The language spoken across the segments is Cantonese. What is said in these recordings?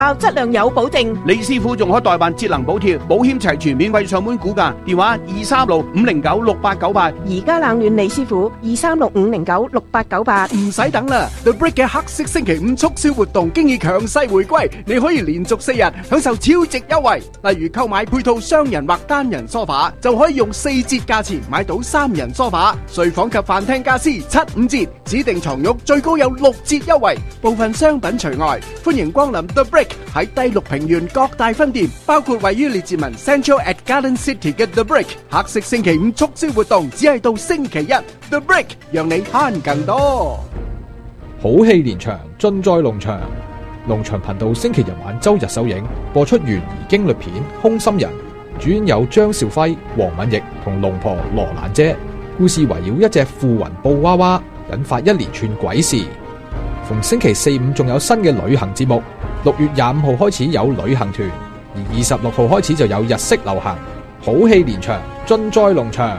質量有保證。 李師傅仲可代辦節能補貼，保險齊全，免費上門估價，電話236-509-6898。 而家冷暖李師傅236-509-6898。 唔使等啦 ，The Brick 嘅黑色星期五促銷活動經已強勢回歸，你可以連續4日享受超值優惠。例如購買配套雙人或單人梳化，就可以用4折價錢買到3人梳化。睡房及飯廳家私7-5折，指定床褥最高有6折優惠，部分商品除外。歡迎光臨 The Brick 喺第6平原各大分店，包括位於列治文 Central at Garden City 嘅 The Brick 黑色星期五促銷活動，只係到星期一。The Brick 讓你慳更多。 好戲連場，盡在龍翔。龍翔頻道星期日晚周日首映，播出懸疑驚慄片《空心人》，主演有張兆輝、黃敏奕同龍婆羅蘭姐。故事圍繞一隻附雲布娃娃，引發一連串鬼事。逢星期4、5仲有新嘅旅行節目。6月25號開始有旅行團，而26號開始就有日式流行。好戲連場，盡在龍翔。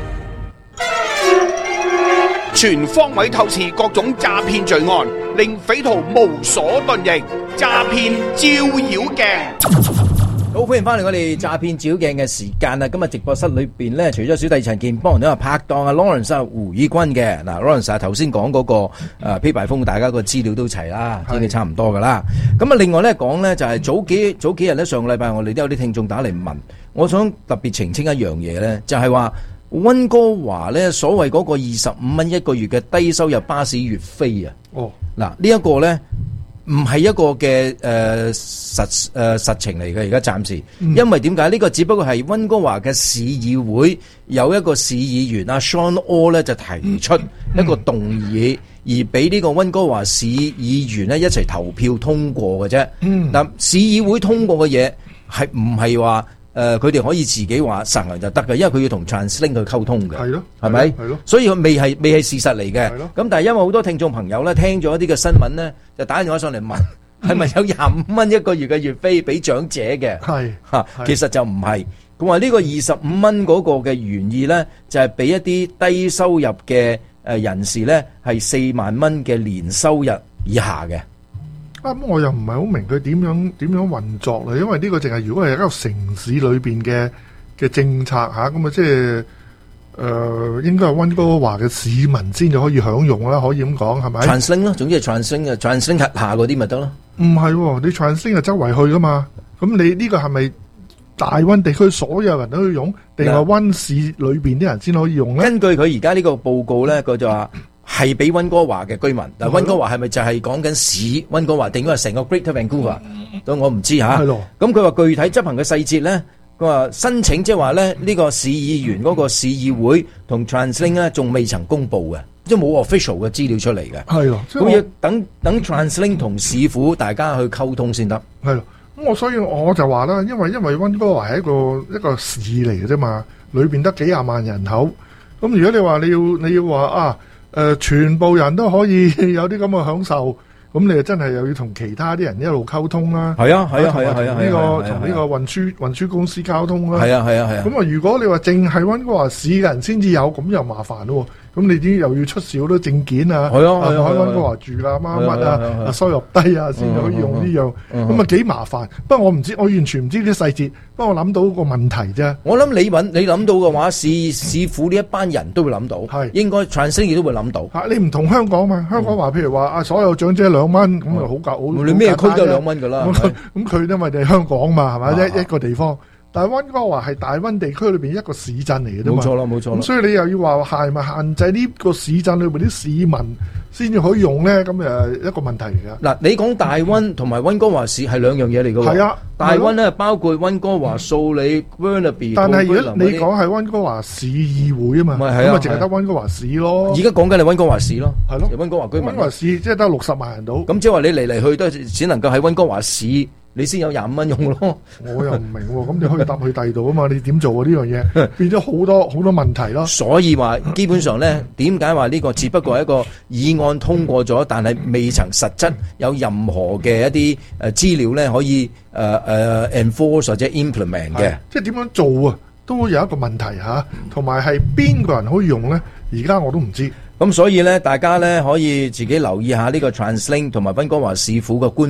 全方位透視各種詐騙罪案，令匪徒無所遁形。詐騙照妖鏡。 好，歡迎翻嚟我哋詐騙照妖鏡嘅時間啦！今日直播室裏邊咧，除咗小弟陳健幫人都係拍檔啊 Lawrence 胡宇君嘅。嗱 Lawrence 頭先講嗰個披牌風，大家個資料都齊啦，知佢差唔多噶啦。咁啊，另外咧講咧就係早幾日咧，上個禮拜我哋都有啲聽眾打嚟問，我想特別澄清一樣嘢咧，就係話溫哥華咧所謂嗰個25蚊一個月嘅低收入巴士月飛啊。哦，嗱呢一個咧。唔係一個嘅實情嚟嘅，而家暫時，因為點解呢個只不過係溫哥華嘅市議會有一個市議員阿 Sean O 咧就提出一個動議，而俾呢個溫哥華市議員咧一齊投票通過嘅啫。嗱，市議會通過嘅嘢係唔係話？佢哋可以自己話實行就得嘅，因為佢要同 TransLink 去溝通嘅，係咯，係咪？係咯，所以佢未係事實嚟嘅。咁但係因為好多聽眾朋友咧聽咗一啲嘅新聞咧，就打電話上嚟問，係咪有25蚊一個月嘅月飛俾長者嘅？係嚇，其實就唔係。咁話呢個25蚊嗰個嘅原意咧，就係俾一啲低收入嘅人士咧，係4萬蚊嘅年收入以下嘅。 咁我又唔係好明佢點樣運作啦，因為呢個淨係如果係一個城市裏邊嘅政策嚇，咁啊即係應該係溫哥華嘅市民先至可以享用啦，可以咁講係咪？TransLink 咯，總之係 TransLink 嘅 TransLink 下嗰啲咪得咯。唔係喎，你 TransLink 係周圍去噶嘛？咁你呢個係咪大溫地區所有人都可以用，定係溫市裏邊啲人先可以用咧？根據佢而家呢個報告咧，佢就話。係俾溫哥華嘅居民，但溫哥華係咪就係講緊市溫哥華，定係成個 Greater Vancouver？咁我唔知嚇。咁佢話具體執行嘅細節咧，佢話申請即係話咧呢個市議員嗰個市議會同 TransLink 咧仲未曾公佈嘅，即係冇 official 嘅資料出嚟嘅。係咯，咁要等 TransLink 同市府大家去溝通先得。係咯，咁所以我就話啦，因為溫哥華係一個市嚟嘅啫嘛，裏邊得幾廿萬人口。咁如果你話你要話啊〜全部人都可以有啲咁嘅享受，咁你就真係又要同其他啲人一路溝通啦。係啊，係啊，係啊，係啊，同呢個運輸公司溝通啦。係啊，係啊，係啊。咁啊，如果你話淨係溫哥華市嘅人先至有，咁又麻煩咯。咁你啲又要出示好多證件啊，係啊，喺溫哥華住啦，乜啊，收入低啊，先至可以用呢樣，咁啊幾麻煩。不過我唔知，我完全唔知啲細節。不過我諗到個問題啫。我諗你諗到嘅話，市府呢一班人都會諗到，係應該 TransLink 亦都會諗到。你唔同香港嘛？香港話譬如話所有長者2蚊，咁啊好夠好。你咩區都2蚊㗎啦。咁佢因為你係香港嘛，係咪一個地方？但係溫哥華係大溫地區裏邊一個市鎮嚟嘅啫嘛，冇錯啦，冇錯啦。咁所以你又要話係咪限制呢個市鎮裏邊啲市民先至可以用咧？咁一個問題嚟噶。嗱，你講大溫同埋溫哥華市係兩樣嘢嚟噶。係啊，大溫咧包括溫哥華、素里、Burnaby。但係如果你講係溫哥華市議會啊嘛，咁啊淨係得溫哥華市咯。而家講緊係溫哥華市咯，係咯，溫哥華居民。溫哥華市即係得60萬人到。咁即係話你嚟嚟去都只能夠喺溫哥華市。你先有25蚊用咯，我又唔明喎。咁你可以搭去第二度啊嘛？你點做啊？呢樣嘢變咗好多問題咯。所以話基本上咧，點解話呢個只不過係一個議案通過咗，但係未曾實質有任何嘅一啲資料咧可以enforce 或者 implement 嘅。即係點樣做啊？都有一個問題嚇，同埋係邊個人可以用咧？而家我都唔知。咁所以咧，大家咧可以自己留意下呢個 TransLink 同埋溫哥華市府嘅官網。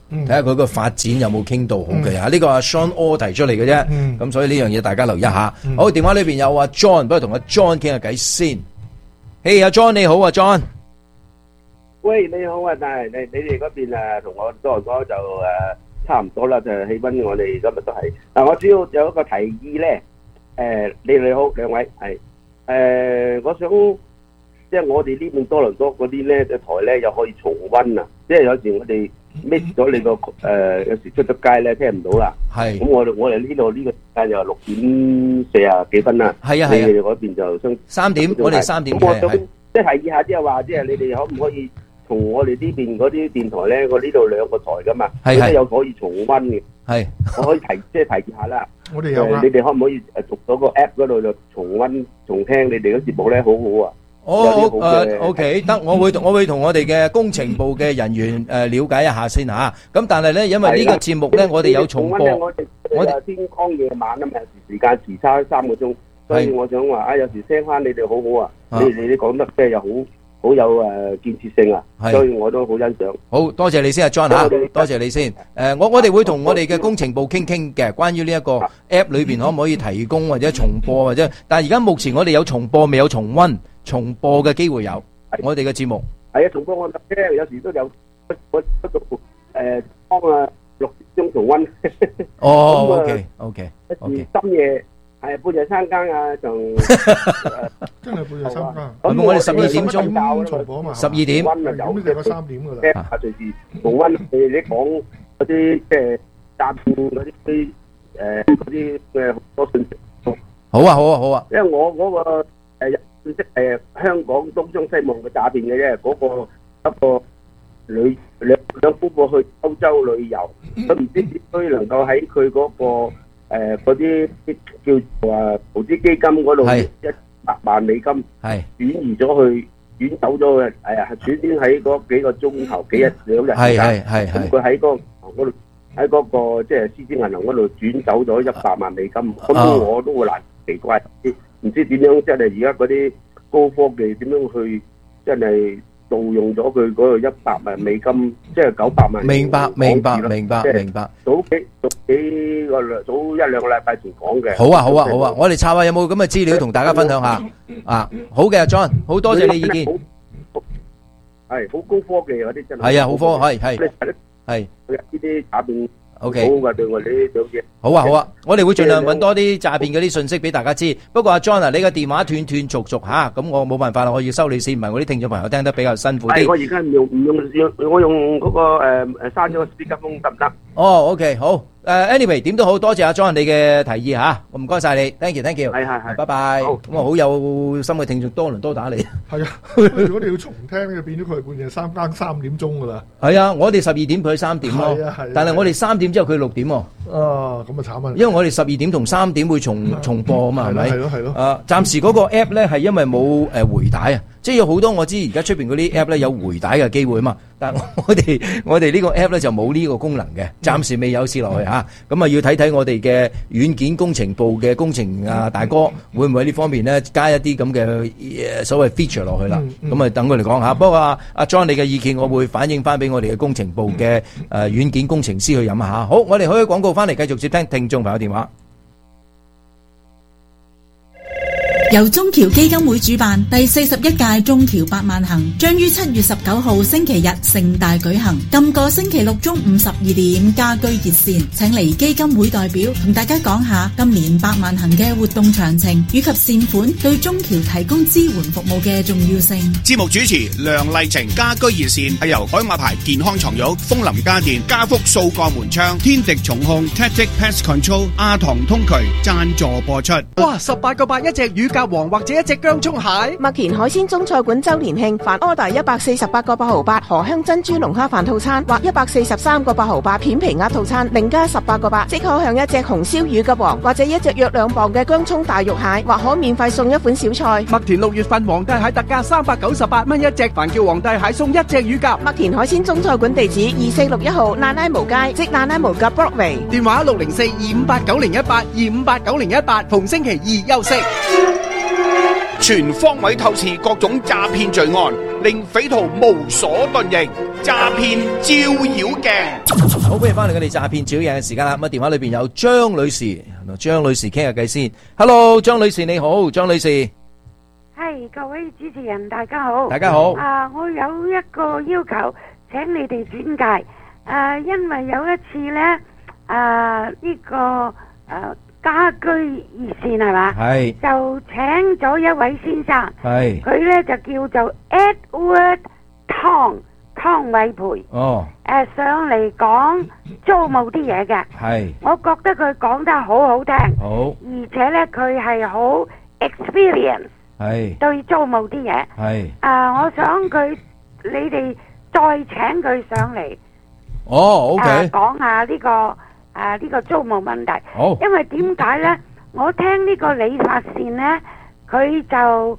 睇下佢個發展有冇傾到好嘅啊！呢個阿 Sean O 提出嚟嘅啫，咁所以呢樣嘢大家留意下。好，電話裏邊有阿 John，不如同阿 John 傾下偈先。嘿，阿 John 你好啊 ，John。 喂，你好啊，但係你哋嗰邊啊，同我多倫多就差唔多啦，就氣温我哋今日都係。嗱，我主要有一個提議咧，你好兩位係，我想即係我哋呢邊多倫多嗰啲咧嘅台咧又可以重温啊，即係有時我哋 miss 咗你個有時出咗街咧聽唔到啦。係。咁我哋呢度呢個時間就6:40幾分啦。係啊係啊。你哋嗰邊就3點，我哋3點嘅。我想即係提議下，即係話即係你哋可唔可以？同我哋呢邊嗰啲電台咧，我呢度2個台噶嘛，咁有可以重温嘅。係，我可以提議下啦。我哋有你哋可唔可以讀到個 app 嗰度就重温重聽你哋嘅節目咧？好好啊！ OK， 得，我會同我哋嘅工程部嘅人員了解一下先嚇。咁但係咧，因為呢個節目咧，我哋有重播。我哋天光夜晚啊嘛，時間時差3個鐘，所以我想話有時聽翻你哋好好啊！你講得即係又好有建設性啊，所以我都好欣賞。好多謝你先啊 ，John 嚇，多謝你先。我哋會同我哋嘅工程部傾嘅，關於呢一個 app 裏邊可唔可以提供或者重播或者，但係而家目前我哋有重播未有重温，重播嘅機會有。我哋嘅節目係啊，重播我聽，有時都有我幫6點鐘重温。哦，OK，深夜。係半夜3更啊，仲真係半夜3更。咁我哋12點鐘重播嘛，12點。咁你哋個3點噶啦。隨時重温你講嗰啲即係詐騙嗰啲嘅好多信息。好啊。因為我嗰個信息係香港東張西望嘅詐騙嘅啫，嗰個一個兩夫婦去歐洲旅遊，都唔知點樣能夠喺佢嗰個。嗰啲叫做投資基金嗰度100萬美金，係轉走咗嘅，轉先喺嗰幾個鐘頭幾日2日，咁佢喺嗰個喺嗰個即係獅子銀行嗰度轉走咗100萬美金，咁我都會難奇怪，唔知點樣即係而家嗰啲高科技點樣去真係盜用咗佢嗰個100萬美金，即係900萬。明白。早1-2個禮拜前講嘅。好啊，我哋查下有冇咁嘅資料同大家分享下。好嘅 ，John， 好多謝你意見。係好高科技嗰啲真係。係啊，好科係。呢啲詐騙。OK， 好噶，對我哋呢兩嘢。好啊，我哋會盡量揾多啲詐騙嗰啲信息俾大家知。不過阿 John 啊，你個電話斷續吓，咁我冇辦法啦，我要收你線，唔係我啲聽眾朋友聽得比較辛苦啲。我而家唔用，我用嗰個刪咗個 speakerphone得唔得？哦 ，OK， 好。anyway 點都好多謝阿 John 你嘅提議吓，我唔該晒你 ，thank you，係，拜拜。咁啊好有心嘅聽眾多倫多打嚟。係啊，如果你要重聽，就變咗佢係半夜3點鐘噶啦。係啊，我哋12點佢3點咯，但係我哋3點之後佢6點。咁啊慘啊！因為我哋12點同3點會重播啊嘛，係咪？係咯。暫時嗰個 app 咧係因為冇回帶啊，即係有好多我知而家出邊嗰啲 app 咧有回帶嘅機會啊嘛，但係我哋呢個 app 咧就冇呢個功能嘅，暫時未有試落去吓。咁啊要睇睇我哋嘅軟件工程部嘅工程大哥會唔會喺呢方面咧加一啲咁嘅所謂 feature 落去啦。咁啊等佢哋講下。不過阿 John 你嘅意見我會反映翻俾我哋嘅工程部嘅軟件工程師去飲下。好，我哋開廣告翻嚟繼續接聽聽眾朋友電話。 由中僑基金會主辦第41屆中僑百萬行將於7月19號星期日盛大舉行，今個星期六中午12點家居熱線，請嚟基金會代表同大家講下今年百萬行嘅活動詳情以及善款對中僑提供支援服務嘅重要性。 節目主持梁麗晴，家居熱線係由海馬牌健康床褥、楓林家電、家福數個門窗、天敵重控、Tactic Pest Control、阿唐通渠贊助播出。 哇！18個8一隻乳鴿王或者一隻薑蔥蟹。 麥田海鮮中菜館周年慶，凡 order 148個8毫8荷香珍珠龍蝦飯套餐或143個8毫8片皮鴨套餐，另加18個8，即可享一隻紅燒乳鴿王或者一隻約2磅嘅薑蔥大肉蟹，或可免費送一款小菜。 麥田6月份皇帝蟹特價398蚊一隻，凡叫皇帝蟹送一隻乳鴿。 麥田海鮮中菜館地址2461號蘭拉毛街，即蘭拉毛鴿 Broadway， 電話604-258-9018，258-9018，逢星期二休息。 全方位透視各種詐騙罪案， 令匪徒無所遁形，詐騙照妖鏡。 好，歡迎翻嚟我哋詐騙照妖鏡嘅時間啦。咁啊，電話裏邊有張女士，同張女士傾下偈先。Hello， 張女士你好，張女士。 係各位主持人，大家好。 大家好。 我有一個要求，請你哋轉介。因為有一次呢，呢個家居熱線係嘛，係就請咗一位先生，係佢呢就叫做 Edward 湯偉培，上嚟講租務啲嘢嘅，係我覺得佢講得好好聽，好，而且呢佢係好 experience， 係對租務啲嘢，係我想你哋再請佢上嚟，OK，講下呢個租務問題，好，因為點解呢？我聽呢個理髮線呢，佢就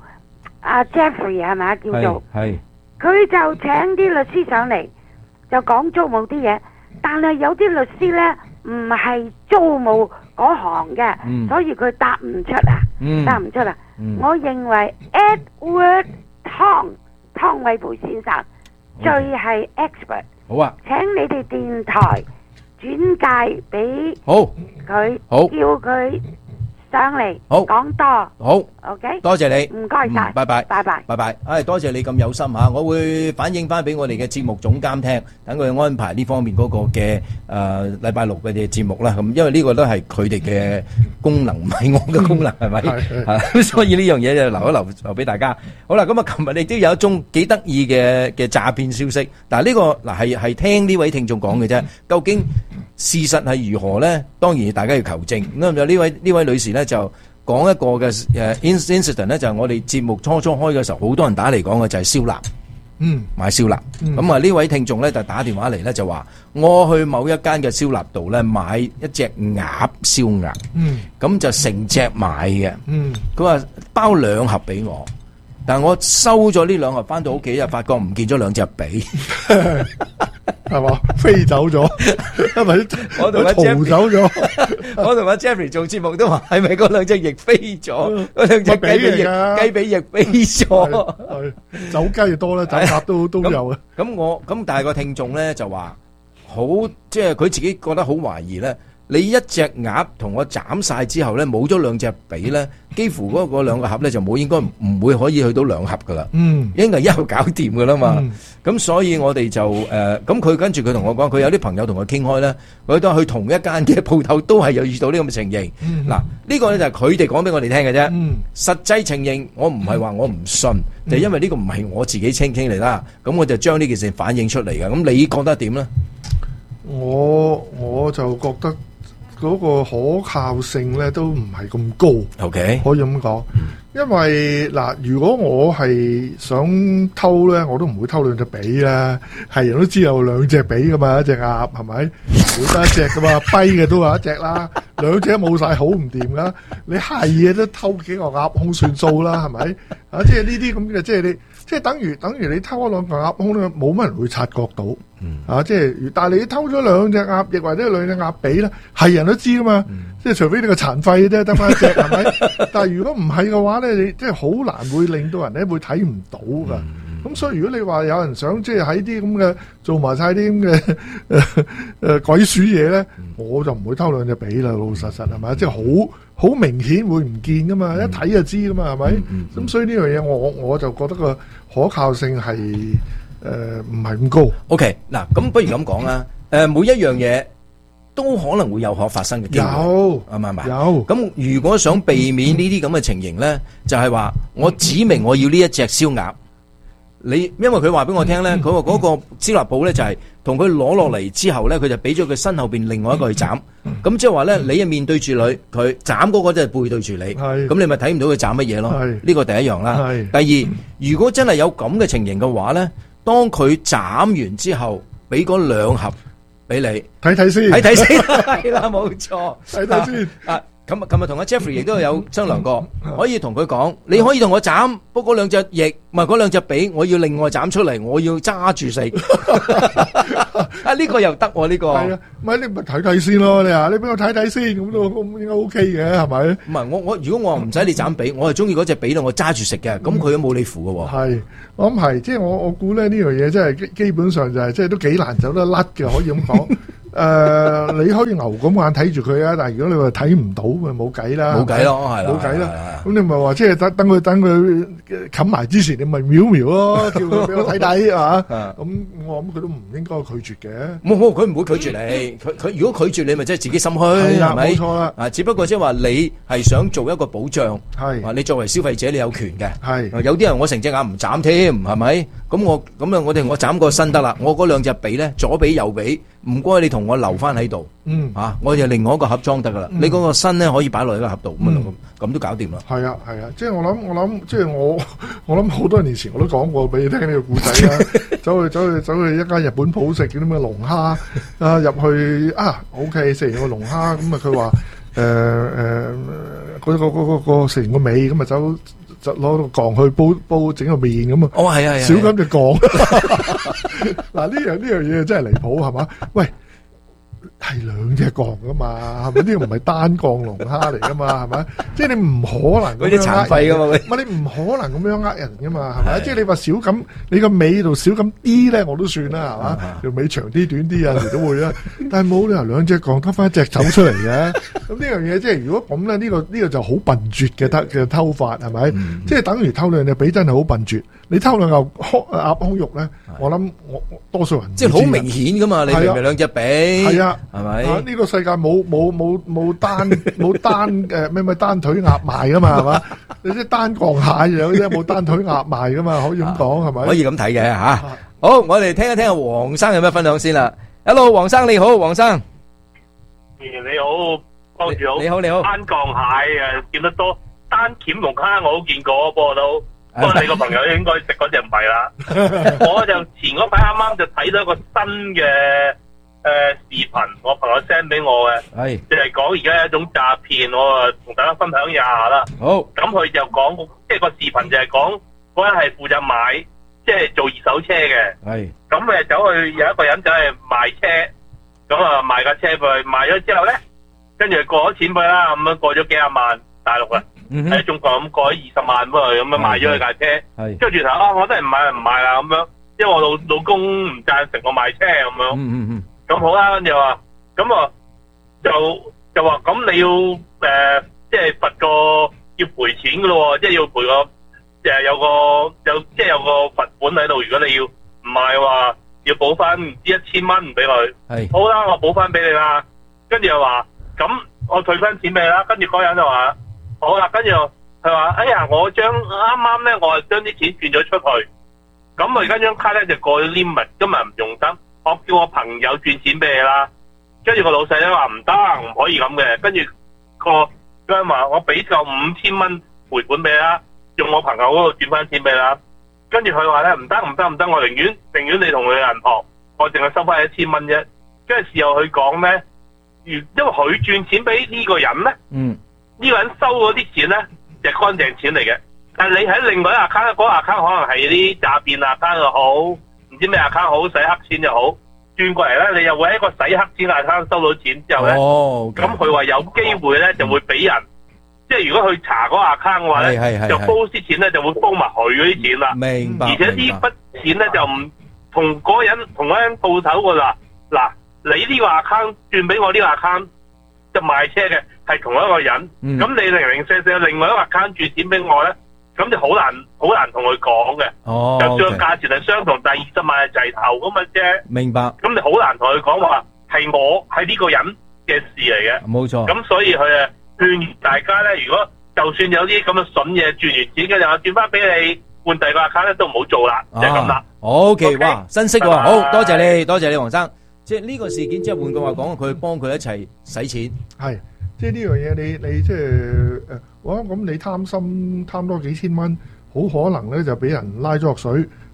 Jeffrey 係咪叫做係。佢就請啲律師上嚟，就講租務啲嘢，但係有啲律師呢唔係租務嗰行嘅，所以佢答唔出啊，答唔出啊。我認為 Edward 湯偉培先生最係 expert。好啊，請你哋電台轉介俾佢，叫佢上嚟講多，好 ，OK， 多謝你，唔該晒，拜拜，拜拜，拜拜，多謝你咁有心吓，我會反映翻俾我哋嘅節目總監聽，等佢安排呢方面嗰個嘅禮拜六嘅節目啦，咁因為呢個都係佢哋嘅功能，唔係我嘅功能，係咪？所以呢樣嘢就留俾大家。好啦，咁啊，琴日你都有一宗幾得意嘅詐騙消息，但係呢個係聽呢位聽眾講嘅啫，究竟事實係如何咧？當然大家要求證。咁就呢位女士咧就講一個嘅incident 咧，就係我哋節目初開嘅時候，好多人打嚟講嘅就係燒臘，買燒臘。咁啊呢位聽眾咧就打電話嚟咧就話，我去某一間嘅燒臘度咧買一隻鴨燒鴨，咁就成隻買嘅，佢話包2盒俾我。但係我收咗呢2盒翻到屋企就發覺唔見咗2隻髀，係嘛？飛走咗，因為我同阿 Jeffrey 走咗。我同阿 Jeffrey 做節目都話，係咪嗰2隻翼飛咗？嗰2隻雞髀翼飛咗。 走雞就多啦，走鴨都有啊。 咁但係個聽眾咧就話，好即係佢自己覺得好懷疑咧。你一隻鴨同我斬晒之後咧，冇咗2隻髀咧，幾乎嗰2個盒咧就應該唔會可以去到2盒噶啦，應該一盒搞掂噶啦嘛。咁所以我哋就咁佢跟住佢同我講，佢有啲朋友同佢傾開咧，佢都去同一間嘅鋪頭都係有遇到呢咁嘅情形。嗱，呢個咧就係佢哋講俾我哋聽嘅啫。實際情形我唔係話我唔信，就因為呢個唔係我自己傾嚟啦。咁我就將呢件事反映出嚟嘅。咁你覺得點咧？ 我就覺得嗰個可靠性咧都唔係咁高，OK，可以咁講。因為嗱，如果我係想偷咧，我都唔會偷2隻髀啦。係人都知有2隻髀噶嘛，一隻鴨係咪？會得一隻噶嘛，跛嘅都有一隻啦，2隻冇晒好唔掂噶。你係嘢都偷幾個鴨胸算數啦，係咪？即係呢啲咁嘅，即係你。即係等於你偷2個鴨胸咧，冇乜人會察覺到，即係但係你偷咗2隻鴨翼或者2隻鴨髀咧，係人都知噶嘛，即係除非你個殘廢啫，得翻1隻係咪？但係如果唔係嘅話咧，你即係好難會令到人咧會睇唔到噶。咁所以如果你話有人想即係喺啲咁嘅做埋晒啲咁嘅鬼鼠嘢咧，我就唔會偷2隻髀啦，老老實實係咪？即係好明顯會唔見噶嘛，一睇就知噶嘛，係咪？咁所以呢樣嘢我就覺得個可靠性係唔係咁高。 OK， 嗱，咁不如咁講啦，每一樣嘢都可能會有可發生嘅機會，有係咪？有。咁如果想避免呢啲咁嘅情形咧，就係話我指明我要呢一隻燒鴨。因為佢話俾我聽咧，佢話嗰個燒臘鋪咧就係同佢攞落嚟之後咧，佢就俾咗佢身後邊另外一個去斬。咁即係話咧，你係面對住佢斬嗰個就係背對住你，咁你咪睇唔到佢斬乜嘢咯。呢個第一樣啦。第二，如果真係有咁嘅情形嘅話咧，當佢斬完之後，俾嗰2盒俾你睇睇先，係啦，冇錯，睇睇先。 琴日同阿 Jeffrey 亦都有商量過，可以同佢講，你可以同我斬，不過嗰兩隻翼唔係嗰兩隻髀，我要另外斬出嚟，我要揸住食。啊呢個又得喎，呢個係啊，唔係你咪睇睇先咯，你話你俾我睇睇先，咁都應該 OK 嘅，係咪？ 唔係我如果我唔使你斬髀，我係中意嗰隻髀咯，我揸住食嘅，咁佢都冇你符嘅喎。 係，我諗係，即係我估咧呢樣嘢，真係基本上就係即係都幾難走得甩嘅，可以咁講。你可以牛咁眼睇住佢啊，但係如果你話睇唔到，咪冇計啦， 冇計咯，係啦， 冇計啦。咁你咪話即係等佢冚埋之前，你咪瞄瞄咯，叫佢俾我睇睇啊。咁我諗佢都唔應該拒絕嘅。 冇，佢唔會拒絕你。佢如果拒絕你，咪即係自己心虛，係咪？ 冇錯啦。 啊，只不過即係話你係想做一個保障， 係你作為消費者，你有權嘅。 係有啲人我成隻眼唔斬添，係咪？咁我斬個身得啦，我嗰兩隻髀咧，左髀右髀，唔該你同我留翻喺度。我就另外一個盒裝得噶啦。你嗰個身咧可以擺落喺個盒度，咁都搞掂啦。 係啊，即係我諗，即係我諗好多年前我都講過俾你聽呢個故仔啦。走去一間日本鋪食嗰啲咩龍蝦啊，入去OK 食完個龍蝦，咁啊佢話個食完個尾，咁啊就攞個鋼去煲整個麵咁啊。 哦，係少咁就鋼。嗱呢樣嘢真係離譜係嘛？喂！係兩隻鋼噶嘛，係咪？呢個唔係單鋼龍蝦嚟噶嘛，係咪？即係你唔可能嗰啲殘廢噶嘛， 唔係你唔可能咁樣呃人噶嘛，係咪？即係你話少咁，你個尾度少咁啲咧，我都算啦，係嘛？條尾長啲短啲有時都會啦，但係冇理由兩隻鋼得翻一隻走出嚟嘅。咁呢樣嘢即係如果咁咧，呢個就好笨拙嘅偷法，係咪？即係等於偷兩隻髀真係好笨拙。你偷兩嚿鴨胸肉咧，我諗我多數人即係好明顯噶嘛，你明明兩隻髀係啊。 係咪？ 呢個世界冇單咩單腿鴨賣噶嘛，係嘛？你即係單鋼蟹有啫，冇單腿鴨賣噶嘛，可以咁講係咪？ 可以咁睇嘅吓。好，我哋聽一聽黃生有咩分享先啦。Hello， 黃生你好，黃生。 你好，幫主好。 你好。 單鋼蟹見得多，單鉗龍蝦我都見過，不過你個朋友應該食嗰隻唔係啦。我就前嗰排啱啱就睇到一個新嘅視頻，我朋友 send 俾我嘅，就係講而家有一種詐騙，我同大家分享一下啦。好，咁佢就講，即係個視頻就係講嗰人係負責買，即係做二手車嘅。咁走去有一個人走去賣車，咁啊賣架車俾佢，賣咗之後咧，跟住過咗錢俾佢啦，咁樣過咗幾廿萬大陸啊。喺中國咁過咗20萬俾佢，咁樣賣咗佢架車。跟住頭我真係唔買啦咁樣，因為我老公唔贊成我賣車咁樣。咁好啦，跟住話，咁啊就話咁你要即係罰個要賠錢噶咯，即係要賠個有個罰款喺度。如果你要唔係話要補翻唔知1000蚊俾佢，好啦，我補翻俾你啦。跟住又話咁我退翻錢俾你啦。跟住嗰人就話好啦，跟住佢話哎呀，我啱啱咧我係將啲錢轉咗出去，咁我而家張卡咧就過咗 limit，今日唔用得。我叫我朋友轉錢俾你啦，跟住個老細咧話唔得，唔可以咁嘅。跟住個人話我俾夠5000蚊賠款俾你啦，用我朋友嗰度轉翻錢俾你啦。跟住佢話咧唔得，我寧願你同佢銀行，我淨係收翻1000蚊啫。跟住事後佢講咧，因為佢轉錢俾呢個人咧，呢個人收嗰啲錢咧就係乾淨錢嚟嘅，但係你喺另外一個 account，嗰個 account 可能係啲詐騙 account 又好，唔知咩 account 好，洗黑錢又好，轉過嚟咧，你又會喺一個洗黑錢 account 收到錢之後咧，咁佢話有機會咧就會俾人，即係如果去查嗰個 account 嘅話咧，就煲啲錢咧就會煲埋佢嗰啲錢啦。明白。而且呢筆錢咧就唔同嗰人鋪頭㗎啦。嗱，你呢個 account 轉俾我呢個 account 就賣車嘅係同一個人，咁你零零四四另外一個 account 轉錢俾我咧？咁就好難同佢講嘅，就算個價錢係相同，但係20萬係齊頭咁嘅啫。明白。咁你好難同佢講話係我係呢個人嘅事嚟嘅。冇錯。咁所以佢勸大家咧，如果就算有啲咁嘅筍嘢轉完錢嘅，就轉翻俾你換第二個 account 咧，都唔好做啦，就係咁啦。 OK，哇，新識喎，好多謝你，黃生。即係呢個事件，即係換句話講，佢幫佢一齊使錢。係。 即係呢樣嘢，你即係咁你貪多幾千蚊，好可能咧就俾人拉咗落水，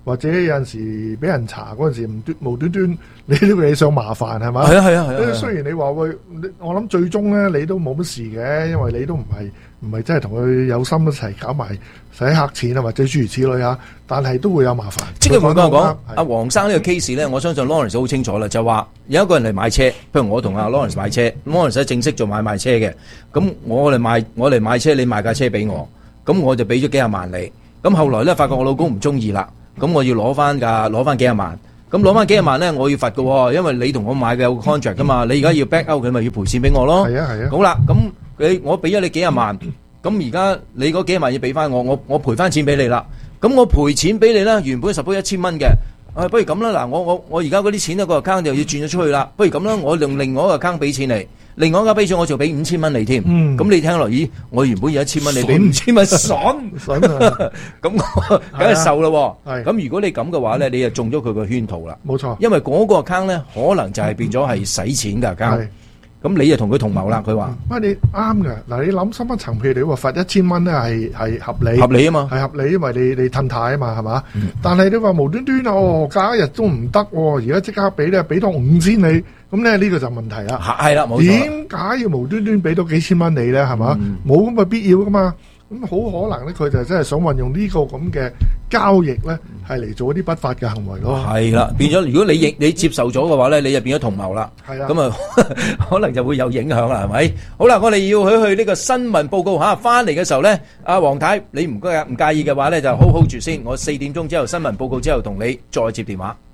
或者有陣時俾人查嗰陣時無端端你都會想麻煩係嘛？ 係啊。 雖然你話喂，我諗最終咧你都冇乜事嘅，因為你都唔係真係同佢有心一齊搞埋洗黑錢啊，或者諸如此類啊，但係都會有麻煩。 即係換句話講，阿黃生呢個 case 咧，我相信 Lawrence 好清楚啦，就話有一個人嚟買車，譬如我同阿 Lawrence 買車，Lawrence 係正式做買賣車嘅，咁我嚟買車，你賣架車俾我，咁我就俾咗幾廿萬你，咁後來咧發覺我老公唔中意啦，咁我要攞翻幾廿萬。咁攞翻幾廿萬咧，我要罰嘅喎，因為你同我買嘅有個 contract 噶嘛，你而家要 back out 佢，咪要賠錢俾我咯。係啊。好啦，咁我俾咗你幾廿萬，咁而家你嗰幾廿萬要俾翻我賠翻錢俾你啦。咁我賠錢俾你啦，原本suppose 1000蚊嘅，不如咁啦，嗱，我而家嗰啲錢一個 account 就要轉咗出去啦，不如咁啦，我用另外一個 account 俾錢你。另外一間俾錢我就俾5000蚊你添，咁你聽落，咦？我原本有1000蚊，你俾5000蚊，爽咁我梗係受咯。咁如果你咁嘅話咧，你就中咗佢個圈套啦。冇錯，因為嗰個 account 咧，可能就係變咗係使錢嘅 account。咁你就同佢同謀啦，佢話。喂，你啱㗎，嗱，你諗深一層，譬如你話罰1000蚊咧，係合理啊嘛，係合理，因為你褪軚啊嘛，係嘛？但係你話無端端隔一日都唔得，而家即刻俾咧，俾多5000你。咁咧呢個就問題啦，係啦，冇錯。點解要無端端俾多幾千蚊你咧？係嘛，冇咁嘅必要噶嘛。咁好可能咧，佢就真係想運用呢個咁嘅交易咧，係嚟做一啲不法嘅行為咯。係啦，變咗如果你接受咗嘅話咧，你就變咗同謀啦。係啦，咁啊可能就會有影響啦，係咪？好啦，我哋要去呢個新聞報告嚇，翻嚟嘅時候咧，阿黃太你唔介意嘅話咧，就 hold 住先。我4點鐘之後新聞報告之後同你再接電話。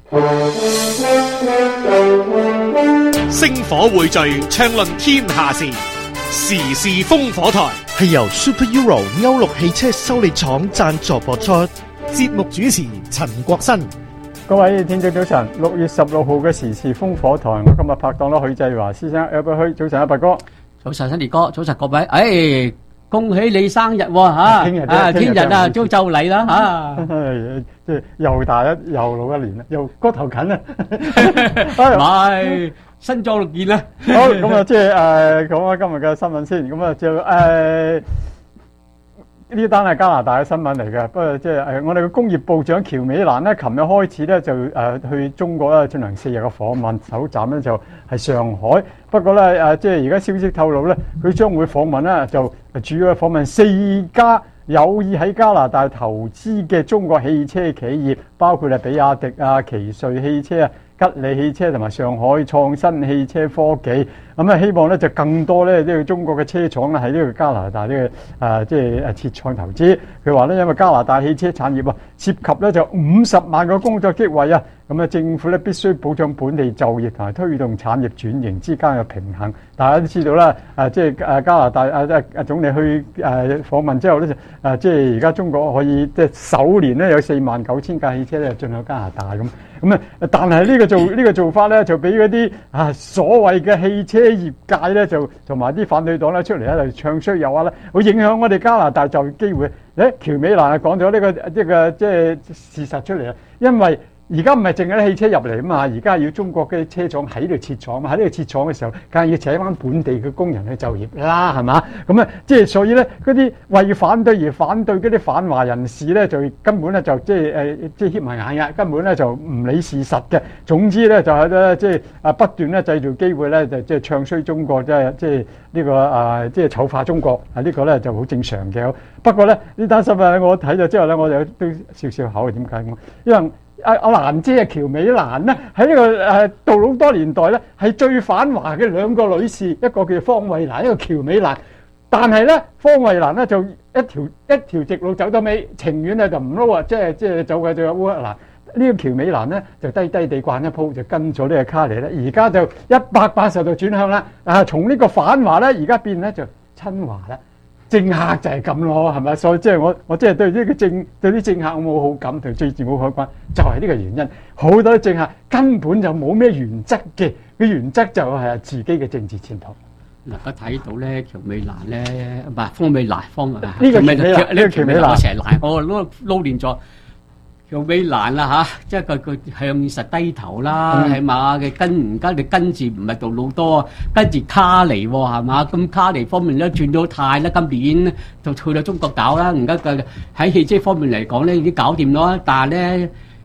星火匯聚，暢論天下事，時事烽火台係由 Super Euro 歐陸汽車修理廠贊助播出。節目主持陳國新。 各位聽眾早晨，6月16號嘅時事烽火台，我今日拍檔啦許繼華先生，Albert 許，早晨伯哥， 早晨新年哥，早晨各位，恭喜你生日喎嚇！聽日啊，都就嚟啦嚇！ 即係又大又老一年啦，又個頭近啦， 唔係身壯力健啦。 好咁啊，即係講下今日嘅新聞先。咁啊就呢單係加拿大嘅新聞嚟嘅，不過即係我哋嘅工業部長喬美蘭咧，琴日開始咧就去中國咧進行4日嘅訪問，首站咧就係上海。不過咧即係而家消息透露咧，佢將會訪問咧就主要係訪問4家有意喺加拿大投資嘅中國汽車企業，包括係比亞迪啊、奇瑞汽車啊、吉利汽車同埋上海創新汽車科技。咁希望咧就更多咧呢個中國嘅車廠咧喺呢個加拿大呢個即係設廠投資。佢話咧，因為加拿大汽車產業涉及咧就50萬個工作職位啊，咁政府咧必須保障本地就業同埋推動產業轉型之間嘅平衡。大家都知道啦，即係加拿大總理去訪問之後咧就即係而家中國可以即係首年咧有49000架汽車咧進入加拿大咁。但係呢個做法咧，就俾嗰啲所謂嘅汽車業界咧，就同埋啲反對黨咧出嚟咧，就唱衰又話咧，會影響我哋加拿大就業機會。喬美蘭講咗呢個即係事實出嚟啊，因為而家唔係淨係啲汽車入嚟啊嘛，而家要中國嘅車廠喺度設廠嘛，喺呢度設廠嘅時候，梗係要請翻本地嘅工人去就業啦，係嘛？即係所以咧，嗰啲為反對而反對嗰啲反華人士咧，就根本咧就即係瞌埋眼嘅，根本咧就唔理事實嘅。總之咧就係咧即係不斷咧製造機會咧，就即係唱衰中國，即係呢個即係醜化中國呢個咧就好正常嘅。不過咧呢單新聞我睇咗之後咧，我就都笑笑口，點解咁？因為阿蘭姐喬美蘭咧喺呢個杜魯多年代咧係最反華嘅2個女士，一個叫方慧蘭，一個喬美蘭。但係咧方慧蘭咧就一條直路走到尾，情願咧就唔撈啊，即係走嘅就烏克蘭。呢個喬美蘭咧就低低地慣一鋪，就跟咗呢個卡尼咧，而家就180度轉向啦。從呢個反華咧，而家變咧就親華啦。政客就係咁咯，係咪？所以即係我即係對呢個對啲政客我冇好感，同最冇好感，就係呢個原因。好多政客根本就冇咩原則嘅，個原則就係自己嘅政治前途。 嗱，我睇到咧，喬美蘭咧，唔係方美蘭，呢個喬美蘭， 我成日賴，我撈亂咗。喬美蘭啦即係佢向實低頭啦，起碼嘅跟住唔係杜魯多，跟住卡尼喎，係嘛？咁卡尼方面咧轉咗態啦，今年就去到中國搞啦。而家喺汽車方面嚟講咧已經搞掂咗，但係咧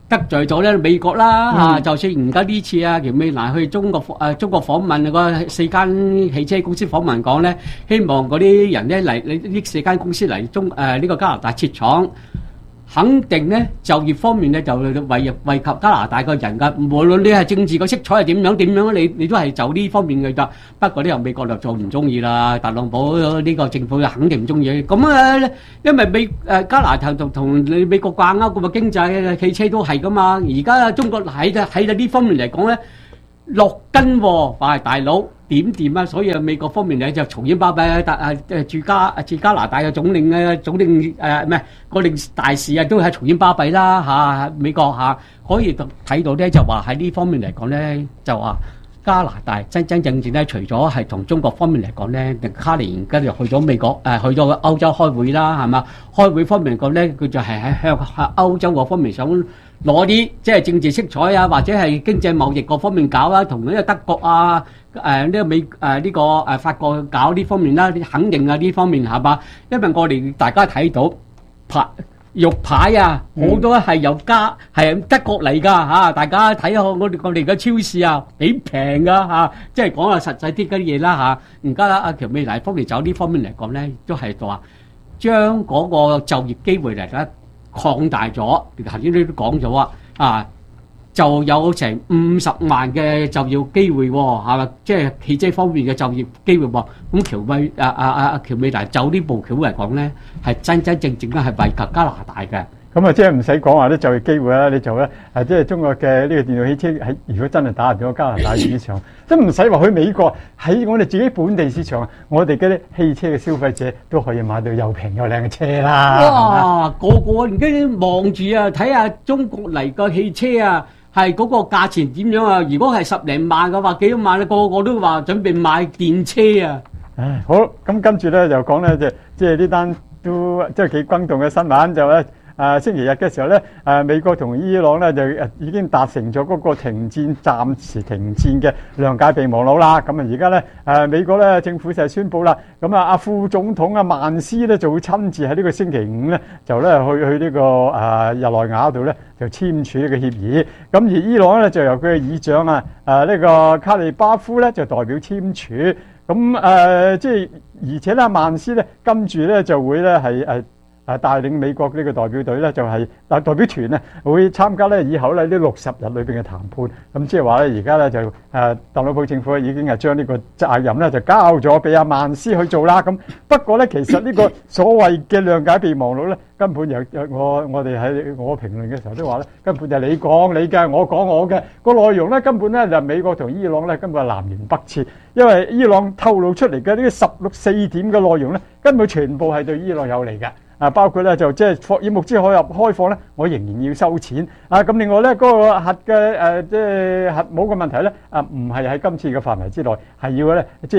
得罪咗咧美國啦就算而家呢次啊，喬美蘭去中國訪問嗰4間汽車公司訪問講咧，希望嗰啲人咧嚟呢4間公司嚟呢個加拿大設廠。肯定咧就業方面咧就惠及加拿大個人噶，無論你係政治個色彩係點樣，你都係就呢方面嘅咋。不過呢由美國就唔中意啦，特朗普呢個政府肯定唔中意。咁啊，因為加拿大同你美國掛鈎咁嘅經濟汽車都係噶嘛。而家中國喺呢方面嚟講咧落根喎，大佬。點掂啊！所以美國方面咧就嘈喧巴閉，駐加拿大嘅總領個領大使啊，都係嘈喧巴閉啦嚇。美國嚇可以睇到咧，就話喺呢方面嚟講咧，就話加拿大真正咧，除咗係同中國方面嚟講咧，卡尼而家就去咗美國去咗歐洲開會啦，係嘛？開會方面嚟講咧，佢就係喺向歐洲嗰方面想攞啲即係政治色彩啊，或者係經濟貿易各方面搞啦，同呢個德國啊。呢個法國搞呢方面啦，肯定啊呢方面係嘛？因為我哋大家睇到肉牌啊，好多係係德國嚟㗎嚇。大家睇下我哋嘅超市啊，幾平㗎嚇。即係講下實際啲嘅嘢啦嚇。而家阿喬美蘭方面走呢方面嚟講咧，都係話將嗰個就業機會嚟咧擴大咗。頭先你都講咗啊。就有成50萬嘅就業機會喎，係嘛？即係汽車方面嘅就業機會喎。咁喬美蘭走呢步橋嚟講咧，係真正咧係惠及加拿大嘅。 咁啊，即係唔使講話啲就業機會啦，你做咧即係中國嘅呢個電動汽車喺如果真係打入咗加拿大市場，都唔使話去美國，喺我哋自己本地市場，我哋嗰啲汽車嘅消費者都可以買到又平又靚嘅車啦。 哇！個而家望住啊，睇下中國嚟個汽車啊！係嗰個價錢點樣啊？如果係10零萬嘅話，幾多萬咧？個個都話準備買電車啊！ 好，咁跟住咧就講咧，即係呢單都即係幾轟動嘅新聞，就咧星期日嘅時候咧，美國同伊朗咧就已經達成咗嗰個暫時停戰嘅諒解備忘錄啦。咁啊而家咧美國咧政府就宣布啦，咁啊阿副總統曼斯咧就會親自喺呢個星期五咧就咧去呢個日內瓦度咧就簽署呢個協議。咁而伊朗咧就由佢嘅議長呢個卡利巴夫咧就代表簽署。咁即係而且咧曼斯咧跟住咧就會咧係帶領美國呢個代表隊咧就係代表團咧會參加咧以後咧呢60日裏邊嘅談判。咁即係話咧而家咧就特朗普政府已經係將呢個責任咧就交咗俾阿曼斯去做啦。咁不過咧其實呢個所謂嘅諒解備忘錄咧根本我哋喺我評論嘅時候都話咧根本就係你講你嘅，我講我嘅，個內容咧根本咧就美國同伊朗咧根本係南轅北轍，因為伊朗透露出嚟嘅呢個4點嘅內容咧根本全部係對伊朗有利嘅。包括咧就即係霍爾木茲海峽開放咧，我仍然要收錢。咁另外咧嗰個核嘅即係核武嘅問題咧，唔係喺今次嘅範圍之內，係要咧即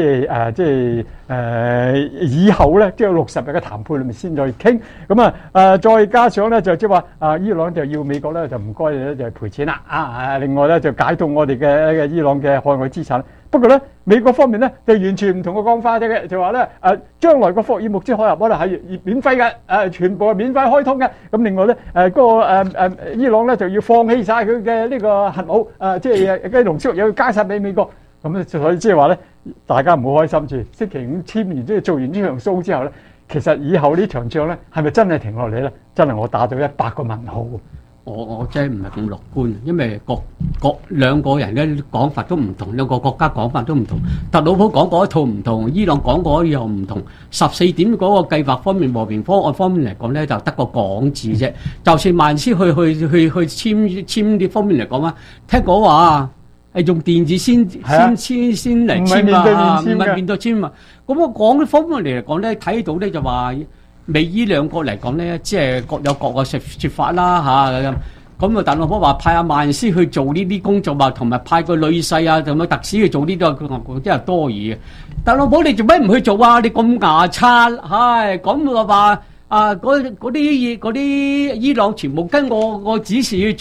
係以後咧即係60日嘅談判裏面先再傾。咁再加上咧就即係話伊朗就要美國咧就唔該咧就賠錢啦。另外咧就解凍我哋嘅伊朗嘅海外資產。不過咧，美國方面咧就完全唔同嘅講法嘅，就話咧將來個霍爾木茲海峽可能係免費嘅，全部係免費開通嘅。咁另外咧嗰個伊朗咧就要放棄晒佢嘅呢個核武，即係嗰啲濃縮又要加晒俾美國。咁咧所以即係話咧，大家唔好開心住。星期五簽完即係做完呢場 show 之後咧，其實以後呢場仗咧係咪真係停落嚟咧？真係我打咗100個問號。 我真係唔係咁樂觀，因為各兩個人嘅講法都唔同，兩個國家講法都唔同。特朗普講嗰一套唔同，伊朗講嗰又唔同。14點嗰個計劃方面、和平方案方面嚟講咧，就得個講字啫。就算曼斯去簽呢方面嚟講啊，聽講話係用電子先嚟簽啊，唔係面對簽啊。咁我講呢方面嚟講咧，睇到咧就話。美伊兩國嚟講咧，即係各有各嘅説法啦嚇。咁特朗普話派阿曼斯去做呢啲工作啊，同埋派個女婿啊，同埋特使去做呢啲，真係多餘嘅。特朗普你做咩唔去做啊？你咁牙刷，係咁嘅話嗰啲伊朗全部跟我指示去做，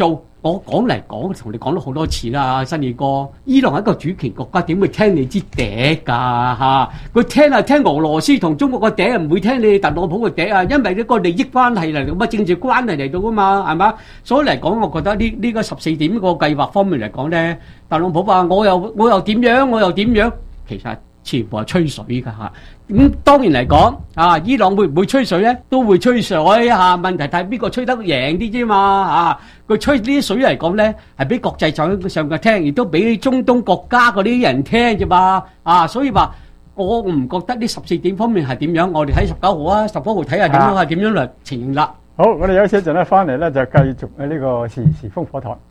我講嚟講，同你講咗好多次啦，新宇哥，伊朗係一個主權國家，點會聽你支笛㗎嚇？佢聽俄羅斯同中國個笛，唔會聽你特朗普個笛啊，因為呢個利益關係嚟，咁啊政治關係嚟到㗎嘛，係嘛？所以嚟講，我覺得呢個14點個計劃方面嚟講咧，特朗普話我又點樣，其實全部係吹水㗎嚇。咁當然嚟講，伊朗會唔會吹水咧？都會吹水嚇。問題睇邊個吹得贏啲啫嘛嚇。佢吹呢啲水嚟講咧，係俾國際上嘅聽，亦都俾中東國家嗰啲人聽啫嘛。所以話我唔覺得呢14點方面係點樣。我哋睇19號19號睇下點樣嚟呈現啦。 好，我哋休息一陣咧，翻嚟咧就繼續呢個時風火台。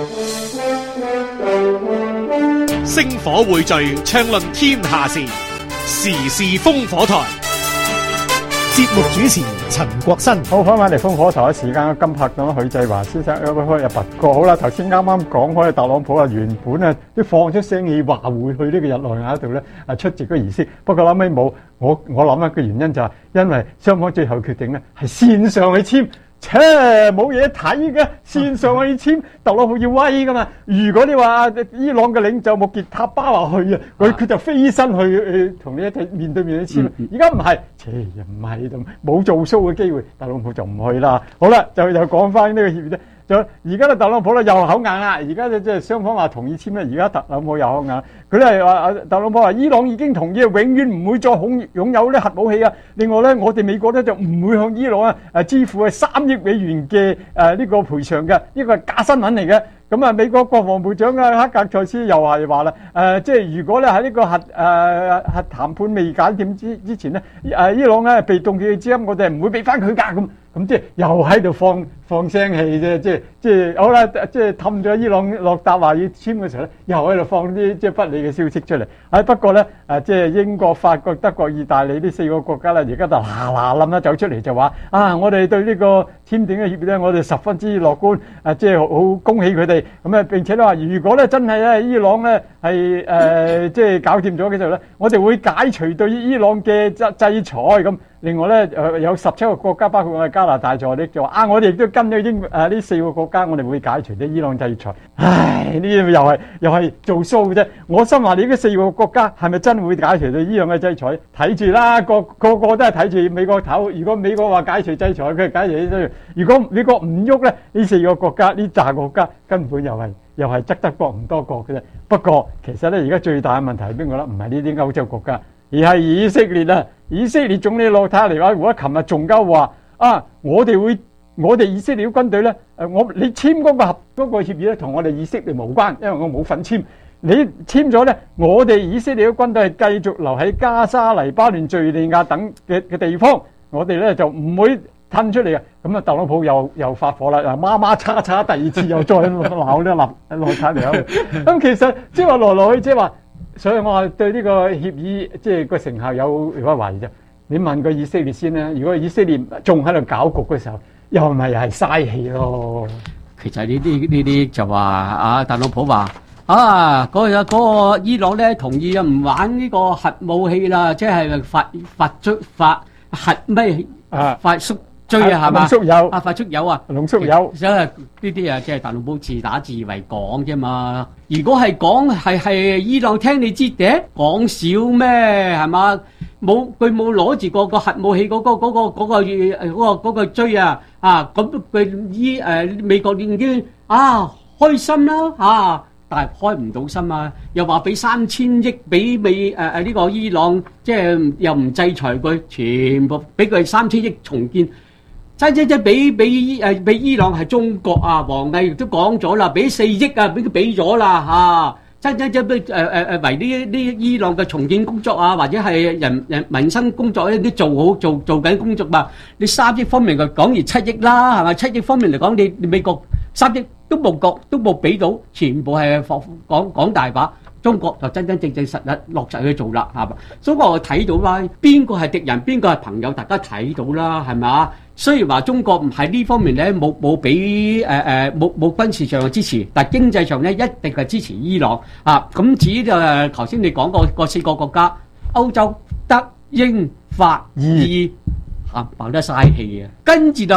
星火匯聚，暢論天下事，時事風火台。節目主持陳國新。 好，翻返嚟風火台嘅時間，今拍檔許繼華先生開入拔過。好啦，頭先啱啱講開特朗普啊，原本啊都放出聲氣話會去呢個日內瓦度咧出席個儀式，不過後尾冇。我諗一個原因就係因為雙方最後決定咧係線上去簽。冇嘢睇嘅，線上去簽，特朗普要威噶嘛。如果你話伊朗嘅領袖穆傑塔巴話去啊，佢就飛身去同你一齊面對面去簽。而家唔係，又唔係咁冇做 show 嘅機會，特朗普就唔去啦。好啦，就講翻呢個協議啫。而家嘅特朗普咧又口硬啦，而家即係雙方話同意簽咧，而家特朗普又口硬。佢咧話特朗普話伊朗已經同意，永遠唔會再擁有呢核武器啊。另外咧，我哋美國咧就唔會向伊朗支付3億美元嘅呢個賠償嘅，呢個係假新聞嚟嘅。咁啊，美國國防部長克格塞斯又係話啦，即係如果咧喺呢個核談判未解點之前咧，伊朗咧被凍結嘅資金，我哋係唔會俾翻佢㗎。咁即係又喺度放聲氣啫，即係好啦，即係氹咗伊朗落答話要簽嘅時候咧，又喺度放啲即係不利嘅消息出嚟。不過咧即係英國、法國、德國、意大利呢4個國家咧，而家就冧啦走出嚟就話我哋對呢個簽訂嘅協議咧，我哋十分之樂觀，即係好恭喜佢哋。咁啊並且都話，如果咧真係咧伊朗咧係即係搞掂咗嘅時候咧，我哋會解除對伊朗嘅制裁咁。另外咧有17個國家，包括我哋加拿大在內就話我哋亦都跟咗呢4個國家，我哋會解除啲伊朗制裁。唉，呢啲又係做 show 嘅啫。我心話你呢4個國家係咪真會解除對伊朗嘅制裁？睇住啦，個個都係睇住美國頭。如果美國話解除制裁，佢係解除制裁。如果美國唔喐咧，呢4個國家呢紮國家根本又係側得國唔多國嘅啫。不過其實咧，而家最大嘅問題係邊個咧？唔係呢啲歐洲國家，而係以色列啊！以色列總理內塔尼亞胡啊，琴日仲交話我哋以色列嘅軍隊咧，你簽嗰個協議咧，同我哋以色列無關，因為我冇份簽。你簽咗咧，我哋以色列嘅軍隊係繼續留喺加沙、黎巴嫩、敘利亞等嘅地方，我哋咧就唔會褪出嚟嘅。咁啊，特朗普又發火啦，媽叉叉第二次又再鬧呢內塔尼亞。咁其實即係話來去即係話。所以我話對呢個協議即係個成效有懷疑啫。你問個以色列先啦，如果以色列仲喺度搞局嘅時候，又咪係嘥氣咯。 其實呢啲就話特朗普話嗰個伊朗咧同意唔玩呢個核武器啦，即係核咩發縮追係嘛？ 濃縮鈾發縮鈾濃縮鈾， 即係呢啲即係特朗普自打自為講啫嘛。如果係講係伊朗聽你支笛講少咩係嘛？佢冇攞住個核武器嗰個追咁佢美國已經開心啦但係開唔到心啊！又話俾3000億俾呢個伊朗，即係又唔制裁佢，全部俾佢3000億重建。真俾伊朗係中國王毅亦都講咗啦，俾4億俾佢俾咗啦真為呢伊朗嘅重建工作或者係人民生工作都做緊工作嘛。你3億方面嚟講而7億啦，係咪？7億方面嚟講，你美國3億都冇俾到，全部係講大把。中國就真正實落實去做啦，係嘛？所以我睇到啦，邊個係敵人，邊個係朋友，大家睇到啦，係咪？雖然話中國唔喺呢方面咧冇俾冇軍事上嘅支持，但係經濟上咧一定係支持伊朗咁至於頭先你講過4個國家，歐洲德英法意爆得嘥氣跟住就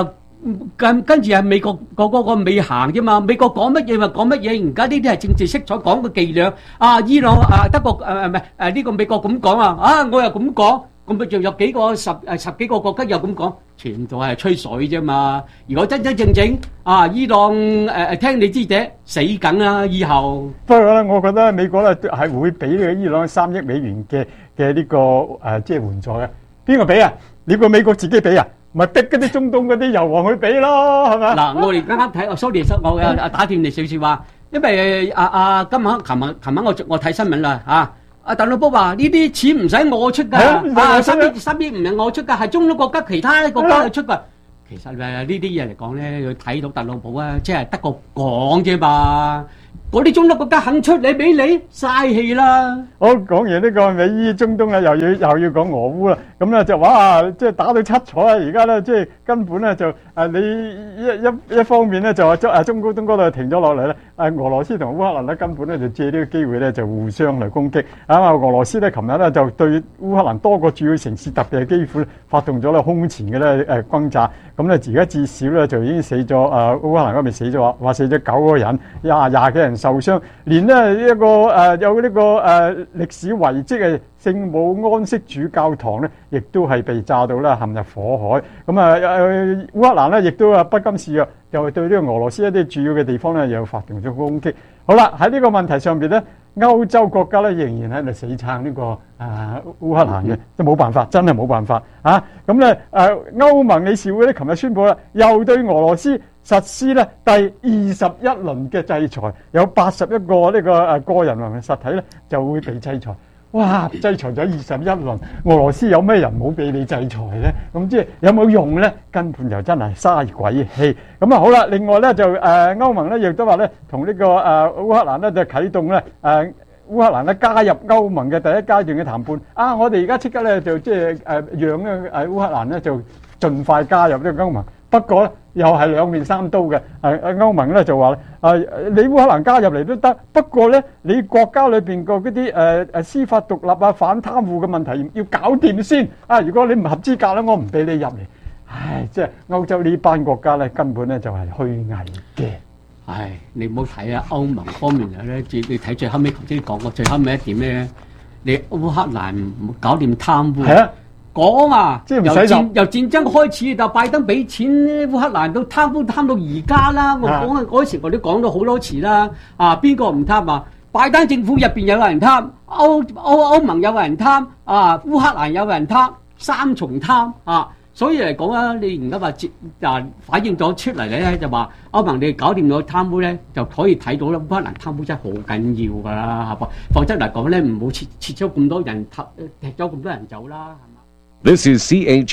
跟住係美國個未行啫嘛，美國講乜嘢咪講乜嘢，而家呢啲係政治色彩講嘅伎倆。伊朗德國唔係呢個美國咁講我又咁講，咁咪仲有十幾個國家又咁講，全部係吹水啫嘛。如果真真正正伊朗聽你知者死梗啦，以後。 不過咧，我覺得美國咧係會俾呢個伊朗3億美元嘅呢個即係援助嘅。邊個俾啊？你個美國自己俾啊？咪逼嗰啲中東嗰啲油王去俾咯，係咪？ 嗱，我哋啱啱睇，sorry，我打斷你少少話，因為琴晚我睇新聞啦特朗普話呢啲錢唔使我出㗎，3億唔係我出㗎，係中東國家其他國家去出㗎。其實呢啲嘢嚟講咧，要睇到特朗普即係得個講啫嘛。嗰啲中東國家肯出你俾你，嘥氣啦！ 好，講完呢個美伊中東又要講俄烏啦，咁咧就哇，即係打到七彩啊！而家咧即係根本咧就你一方面咧就話中高東嗰度停咗落嚟咧，俄羅斯同烏克蘭咧根本咧就借呢個機會咧就互相嚟攻擊。俄羅斯咧琴日咧就對烏克蘭多個主要城市，特別係基輔發動咗咧空前嘅咧轟炸。咁咧而家至少咧就已經死咗烏克蘭嗰邊死咗話死咗9個人，廿幾人受傷，連呢一個有呢個歷史遺跡嘅聖母安息主教堂咧，亦都係被炸到咧陷入火海。咁烏克蘭咧亦都不甘示弱，又對呢個俄羅斯一啲主要嘅地方咧又發動咗攻擊。好啦，喺呢個問題上邊咧，歐洲國家咧仍然喺度死撐呢個烏克蘭嘅，都冇辦法，真係冇辦法咁咧歐盟理事會咧，琴日宣布啦，又對俄羅斯實施咧第21輪嘅制裁，有81個呢個個人同實體咧就會被制裁。哇！制裁咗21輪，俄羅斯有咩人冇俾你制裁咧？咁即係有冇用咧？根本就真係嘥鬼氣。咁好啦，另外咧就歐盟咧亦都話咧，同呢個烏克蘭咧就啟動咧烏克蘭咧加入歐盟嘅第一階段嘅談判。我哋而家即刻咧就即係讓咧烏克蘭咧就盡快加入呢個歐盟。不過咧又係兩面三刀嘅，歐盟咧就話你烏克蘭加入嚟都得，不過咧你國家裏邊個嗰啲司法獨立反貪污嘅問題要搞掂先。如果你唔合資格咧，我唔俾你入嚟。即係歐洲呢班國家咧根本咧就係虛偽嘅。 你唔好睇歐盟方面咧，你睇最後尾頭先講過最後尾一點咧，你烏克蘭唔搞掂貪污。講即係唔使由戰爭開始就拜登俾錢烏克蘭都貪到而家啦。我講嗰時我都講咗好多次啦。邊個唔貪啊？拜登政府入邊有人貪，歐盟有人貪，烏克蘭有人貪，3重貪所以嚟講你而家話反映咗出嚟咧，就話歐盟你搞掂咗貪污咧，就可以睇到啦。烏克蘭貪污真係好緊要噶啦，否則嚟講咧唔好撤咗咁多人，踢咗咁多人走啦，係嘛 ？This is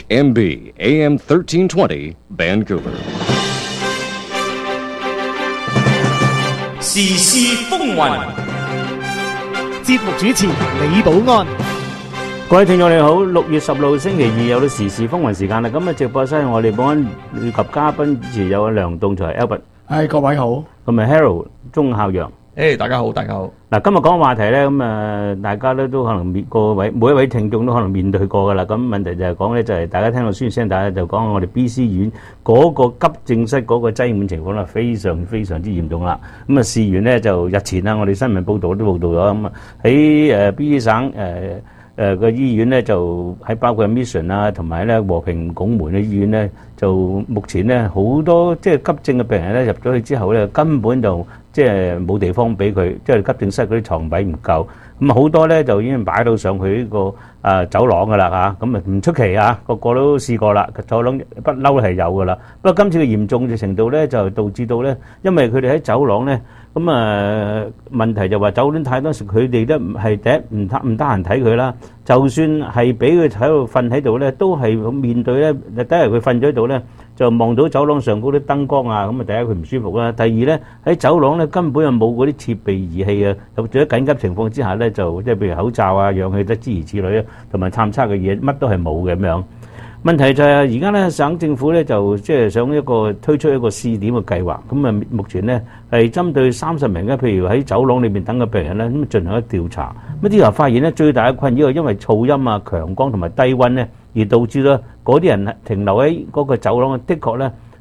CHMB AM 1320 Vancouver。 時事風雲，節目主持李寶安。 各位聽眾你好，6月10號星期二有到時事風雲時間啦。今日直播室我哋保安以及嘉賓主持有梁棟才 Albert。 各位好。 同埋 Harold 鐘孝陽。 大家好，大家好。 嗱，今日講嘅話題咧，咁大家咧都可能每一位聽眾都可能面對過噶啦。咁問題就係講咧，就係大家聽到宣傳聲，大家就講我哋 BC 院嗰個急症室嗰個擠滿情況啦，非常非常之嚴重啦。咁事緣咧就日前啦，我哋新聞報道都報道咗咁喺BC 省個醫院咧就喺包括 Mission 啊，同埋咧和平拱門嘅醫院咧，就目前咧好多即係急症嘅病人咧入咗去之後咧，根本就即係冇地方俾佢，即係急症室嗰啲床位唔夠，咁好多咧就已經擺到上去呢個走廊噶啦嚇，咁唔出奇啊，個個都試過啦，走廊不嬲係有噶啦。不過今次嘅嚴重嘅程度咧，就導致到咧，因為佢哋喺走廊咧。咁問題就話走廊太多時，佢哋都係第一唔得閒睇佢啦。就算係俾佢喺度瞓喺度咧，都係面對咧。第一佢瞓咗喺度咧，就望到走廊上嗰啲燈光啊，咁第一佢唔舒服啦。第二咧喺走廊咧根本就冇嗰啲設備儀器啊。就喺緊急情況之下咧，就即係譬如口罩啊、氧氣得諸如此類啊，同埋探測嘅嘢乜都係冇嘅咁樣。問題就係而家咧，省政府咧就即係想推出一個試點嘅計劃。咁目前咧係針對30名嘅，譬如喺走廊裏面等嘅病人咧，咁進行一調查。咁調查發現咧，最大嘅困擾係因為噪音啊、強光同埋低溫咧，而導致咧嗰啲人停留喺嗰個走廊的確咧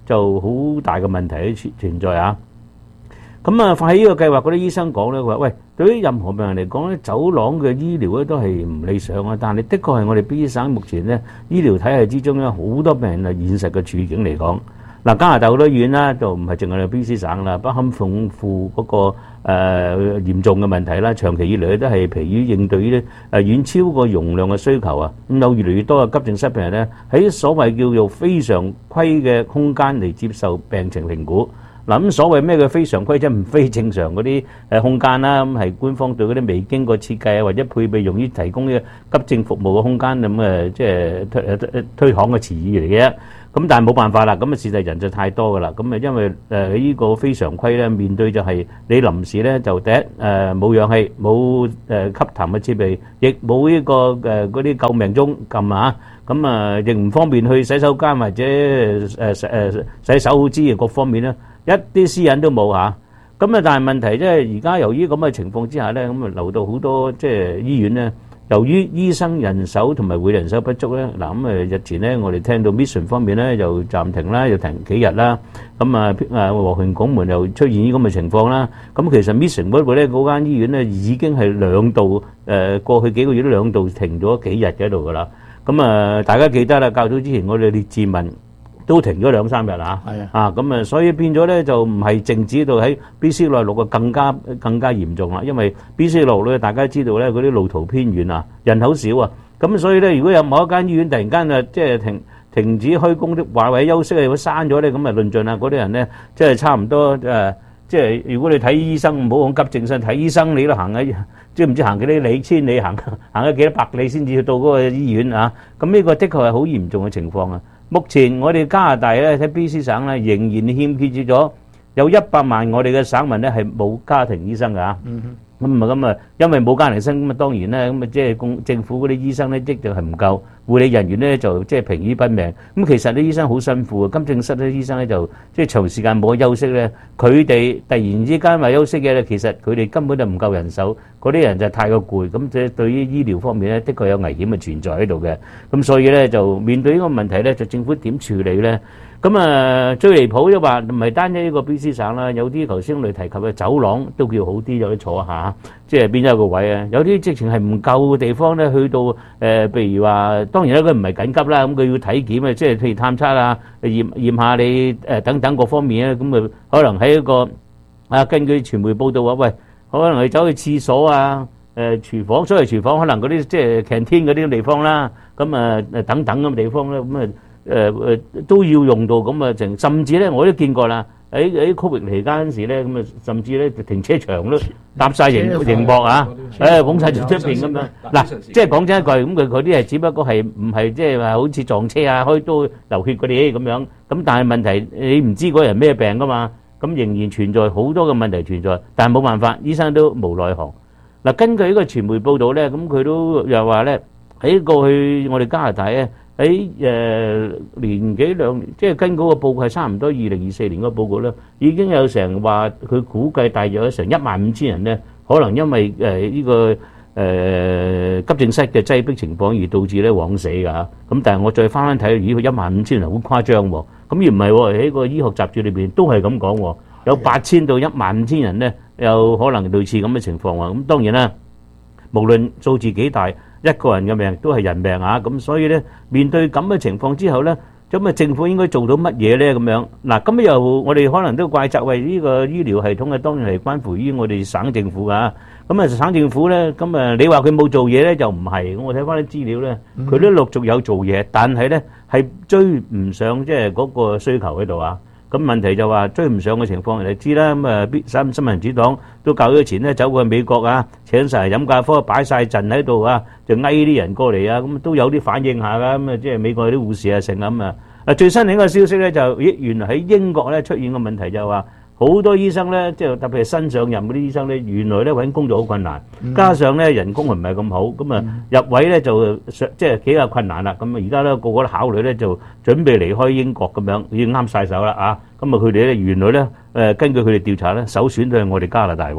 就好大嘅問題存在啊。咁啊，喺呢個計劃嗰啲醫生講咧，佢話：喂，對於任何病人嚟講咧，走廊嘅醫療咧都係唔理想啊。但係的確係我哋 BC 省目前咧醫療體系之中咧好多病人係現實嘅處境嚟講。嗱，加拿大好多醫院啦，就唔係淨係 BC 省啦，不堪重負嗰個嚴重嘅問題啦，長期以嚟都係疲於應對呢啲遠超過容量嘅需求啊。咁有越嚟越多嘅急症室病人咧喺所謂叫做非常規嘅空間嚟接受病情評估。嗱，咁所謂咩嘅非常規，即係唔非正常嗰啲空間啦，咁係官方對嗰啲未經過設計啊或者配備用於提供呢個急症服務嘅空間咁即係推搪嘅詞語嚟嘅。咁但係冇辦法啦，咁事實人就太多噶啦。咁因為呢個非常規咧，面對就係你臨時咧就第一冇氧氣，冇吸痰嘅設備，亦冇呢個嗰啲救命鐘撳啊，咁亦唔方便去洗手間或者洗手之嘅各方面咧，一啲私隱都冇嚇。咁但係問題即係而家由於咁嘅情況之下咧，咁留到好多即係醫院咧。由於醫生人手同埋護理人手不足咧，嗱咁日前咧，我哋聽到 Mission 方面咧又暫停啦，又停幾日啦。咁和平拱門又出現呢咁嘅情況啦。咁其實 Mission 嗰度咧嗰間醫院咧已經係兩度過去幾個月都兩度停咗幾日喺度噶啦。咁大家記得啦，較早之前我哋列治文都停咗2-3日啊。係啊。咁所以變咗咧就唔係靜止到喺 BC 內陸嘅更加嚴重啦。因為 BC 內陸咧大家知道咧嗰啲路途偏遠啊，人口少啊，咁所以咧如果有某一間醫院突然間即係停止開工的話或者休息啊，如果閂咗咧咁啊論盡啦，嗰啲人咧即係差唔多即係如果你睇醫生唔好講急症室，睇醫生你都行喺即係唔知行幾多里千里行咗幾多百里先至去到嗰個醫院啊。咁呢個的確係好嚴重嘅情況啊。目前我哋加拿大咧喺 BC 省咧仍然欠缺咗有100萬我哋嘅省民咧係冇家庭醫生㗎。咁因為冇家庭醫生咁當然咧即係政府嗰啲醫生咧即係唔夠，護理人員咧就即係疲於奔命。其實啲醫生好辛苦啊，急症室啲醫生咧就即係長時間冇休息咧，佢哋突然之間話休息嘅咧，其實佢哋根本就唔夠人手，嗰啲人就太過攰，咁即係對於醫療方面咧的確有危險嘅存在喺度嘅。咁所以咧就面對呢個問題咧，就政府點處理咧？最離譜就話唔係單止呢個 BC 省啦，有啲頭先我哋提及嘅走廊都叫好啲，有啲坐下，即係變咗有個位啊。有啲直情係唔夠嘅地方咧，去到譬如話，當然咧佢唔係緊急啦，咁佢要體檢啊，即係譬如探測啊、驗下你等等各方面咧，咁可能喺一個根據傳媒報道話，喂，可能你走去廁所啊、廚房，所謂廚房可能嗰啲即係 canteen 嗰啲地方啦，咁等等咁嘅地方咧，咁都要用到咁甚至咧我都見過啦，喺 Covid 期間嗰時咧，咁甚至咧停車場都搭晒熒幕啊，捧晒出邊咁樣。嗱，即係講真一句，咁佢嗰啲係只不過係唔係即係話好似撞車啊、開刀流血嗰啲咁樣。咁但係問題你唔知嗰人咩病噶嘛，咁仍然存在好多嘅問題存在，但係冇辦法，醫生都無奈何。嗱，根據呢個傳媒報道咧，咁佢都又話咧喺過去我哋加拿大咧。喺年幾兩年，即係根據個報告係差唔多2024年嗰個報告咧，已經有成話佢估計大約有成15000人咧，可能因為呢個急症室嘅擠迫情況而導致咧枉死㗎。咁但係我再翻睇，咦，15000人好誇張喎。咁而唔係喎，喺個醫學雜誌裏邊都係咁講喎，有8000到15000人咧，有可能類似咁嘅情況喎。咁當然啦，無論數字幾大，一個人嘅命都係人命啊！咁所以咧，面對咁嘅情況之後咧，咁政府應該做到乜嘢咧？咁樣嗱，咁又我哋可能都怪責為呢個醫療系統當然係關乎於我哋省政府㗎。咁省政府咧，你話佢冇做嘢咧，就唔係。我睇翻啲資料咧，佢都陸續有做嘢，但係咧係追唔上即係嗰個需求喺度啊！咁問題就話追唔上嘅情況，你知啦。新民主黨都較咗錢咧，走過去美國啊，請晒飲咖啡，擺晒陣喺度啊，就嗌啲人過嚟啊，咁都有啲反應下噶。咁即係美國啲護士啊，成咁啊。最新另一個消息咧，就原來喺英國咧出現個問題就話，好多醫生咧，即係特別係新上任嗰啲醫生咧，原來咧揾工作好困難，加上咧人工唔係咁好，咁入位咧就即係幾個困難啦。咁而家咧個個都考慮咧，就準備離開英國咁樣，已經啱晒手啦啊！咁佢哋咧原來咧根據佢哋調查咧，首選都係我哋加拿大喎。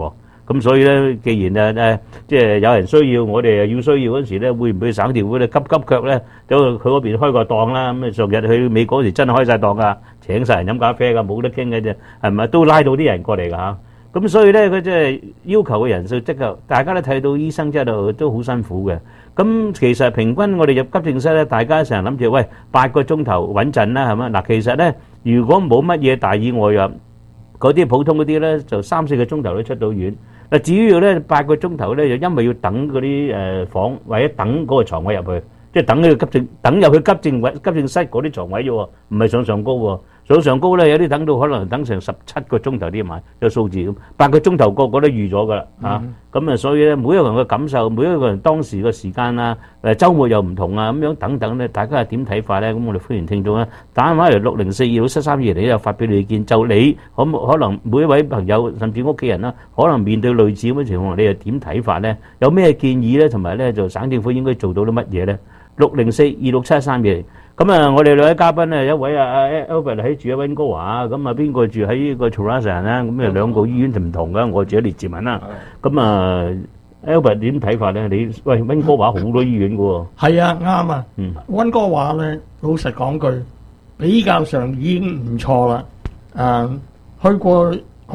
咁所以咧，既然即係有人需要，我哋又要需要嗰陣時咧，會唔會省條會咧急腳咧，走去佢嗰邊開個檔啦？咁上日去美國嗰時真係開晒檔噶，請晒人飲咖啡噶，冇得傾嘅啫，係咪？都拉到啲人過嚟㗎嚇。咁所以咧，佢即係要求嘅人數即係大家都睇到醫生即係都好辛苦嘅。咁其實平均我哋入急症室咧，大家成日諗住喂8個鐘頭穩陣啦，係咪？嗱，其實咧，如果冇乜嘢大意外啊，嗰啲普通嗰啲咧就3-4個鐘頭都出到院。嗱，至於咧8個鐘頭咧，就因為要等嗰啲房或者等嗰個床位入去，即係等呢個等入去急症室嗰啲床位啫喎，唔係上高喎。上高咧有啲等到可能等成17個鐘頭啲買有數字咁，8個鐘頭個個都預咗噶啦嚇。咁所以咧每一個人嘅感受，每一個人當時嘅時間啊，週末又唔同啊，咁樣等等咧，大家係點睇法咧？咁我哋歡迎聽眾咧打電話嚟6042673嚟咧，發表你意見。就你可能每一位朋友甚至屋企人啦，可能面對類似咁嘅情況，你又點睇法咧？有咩建議咧？同埋咧就省政府應該做到啲乜嘢咧？6042673咁啊，我哋兩位嘉賓咧，一位Albert 喺住喺溫哥華，咁啊邊個住喺呢個 Toronto 咧？咁啊兩個醫院就唔同噶，我住喺列治文啦。咁啊 Albert 點睇法咧？你喂溫哥華好多醫院噶喎。 係啊，啱啊。溫哥華咧，老實講句，比較上已經唔錯啦。去過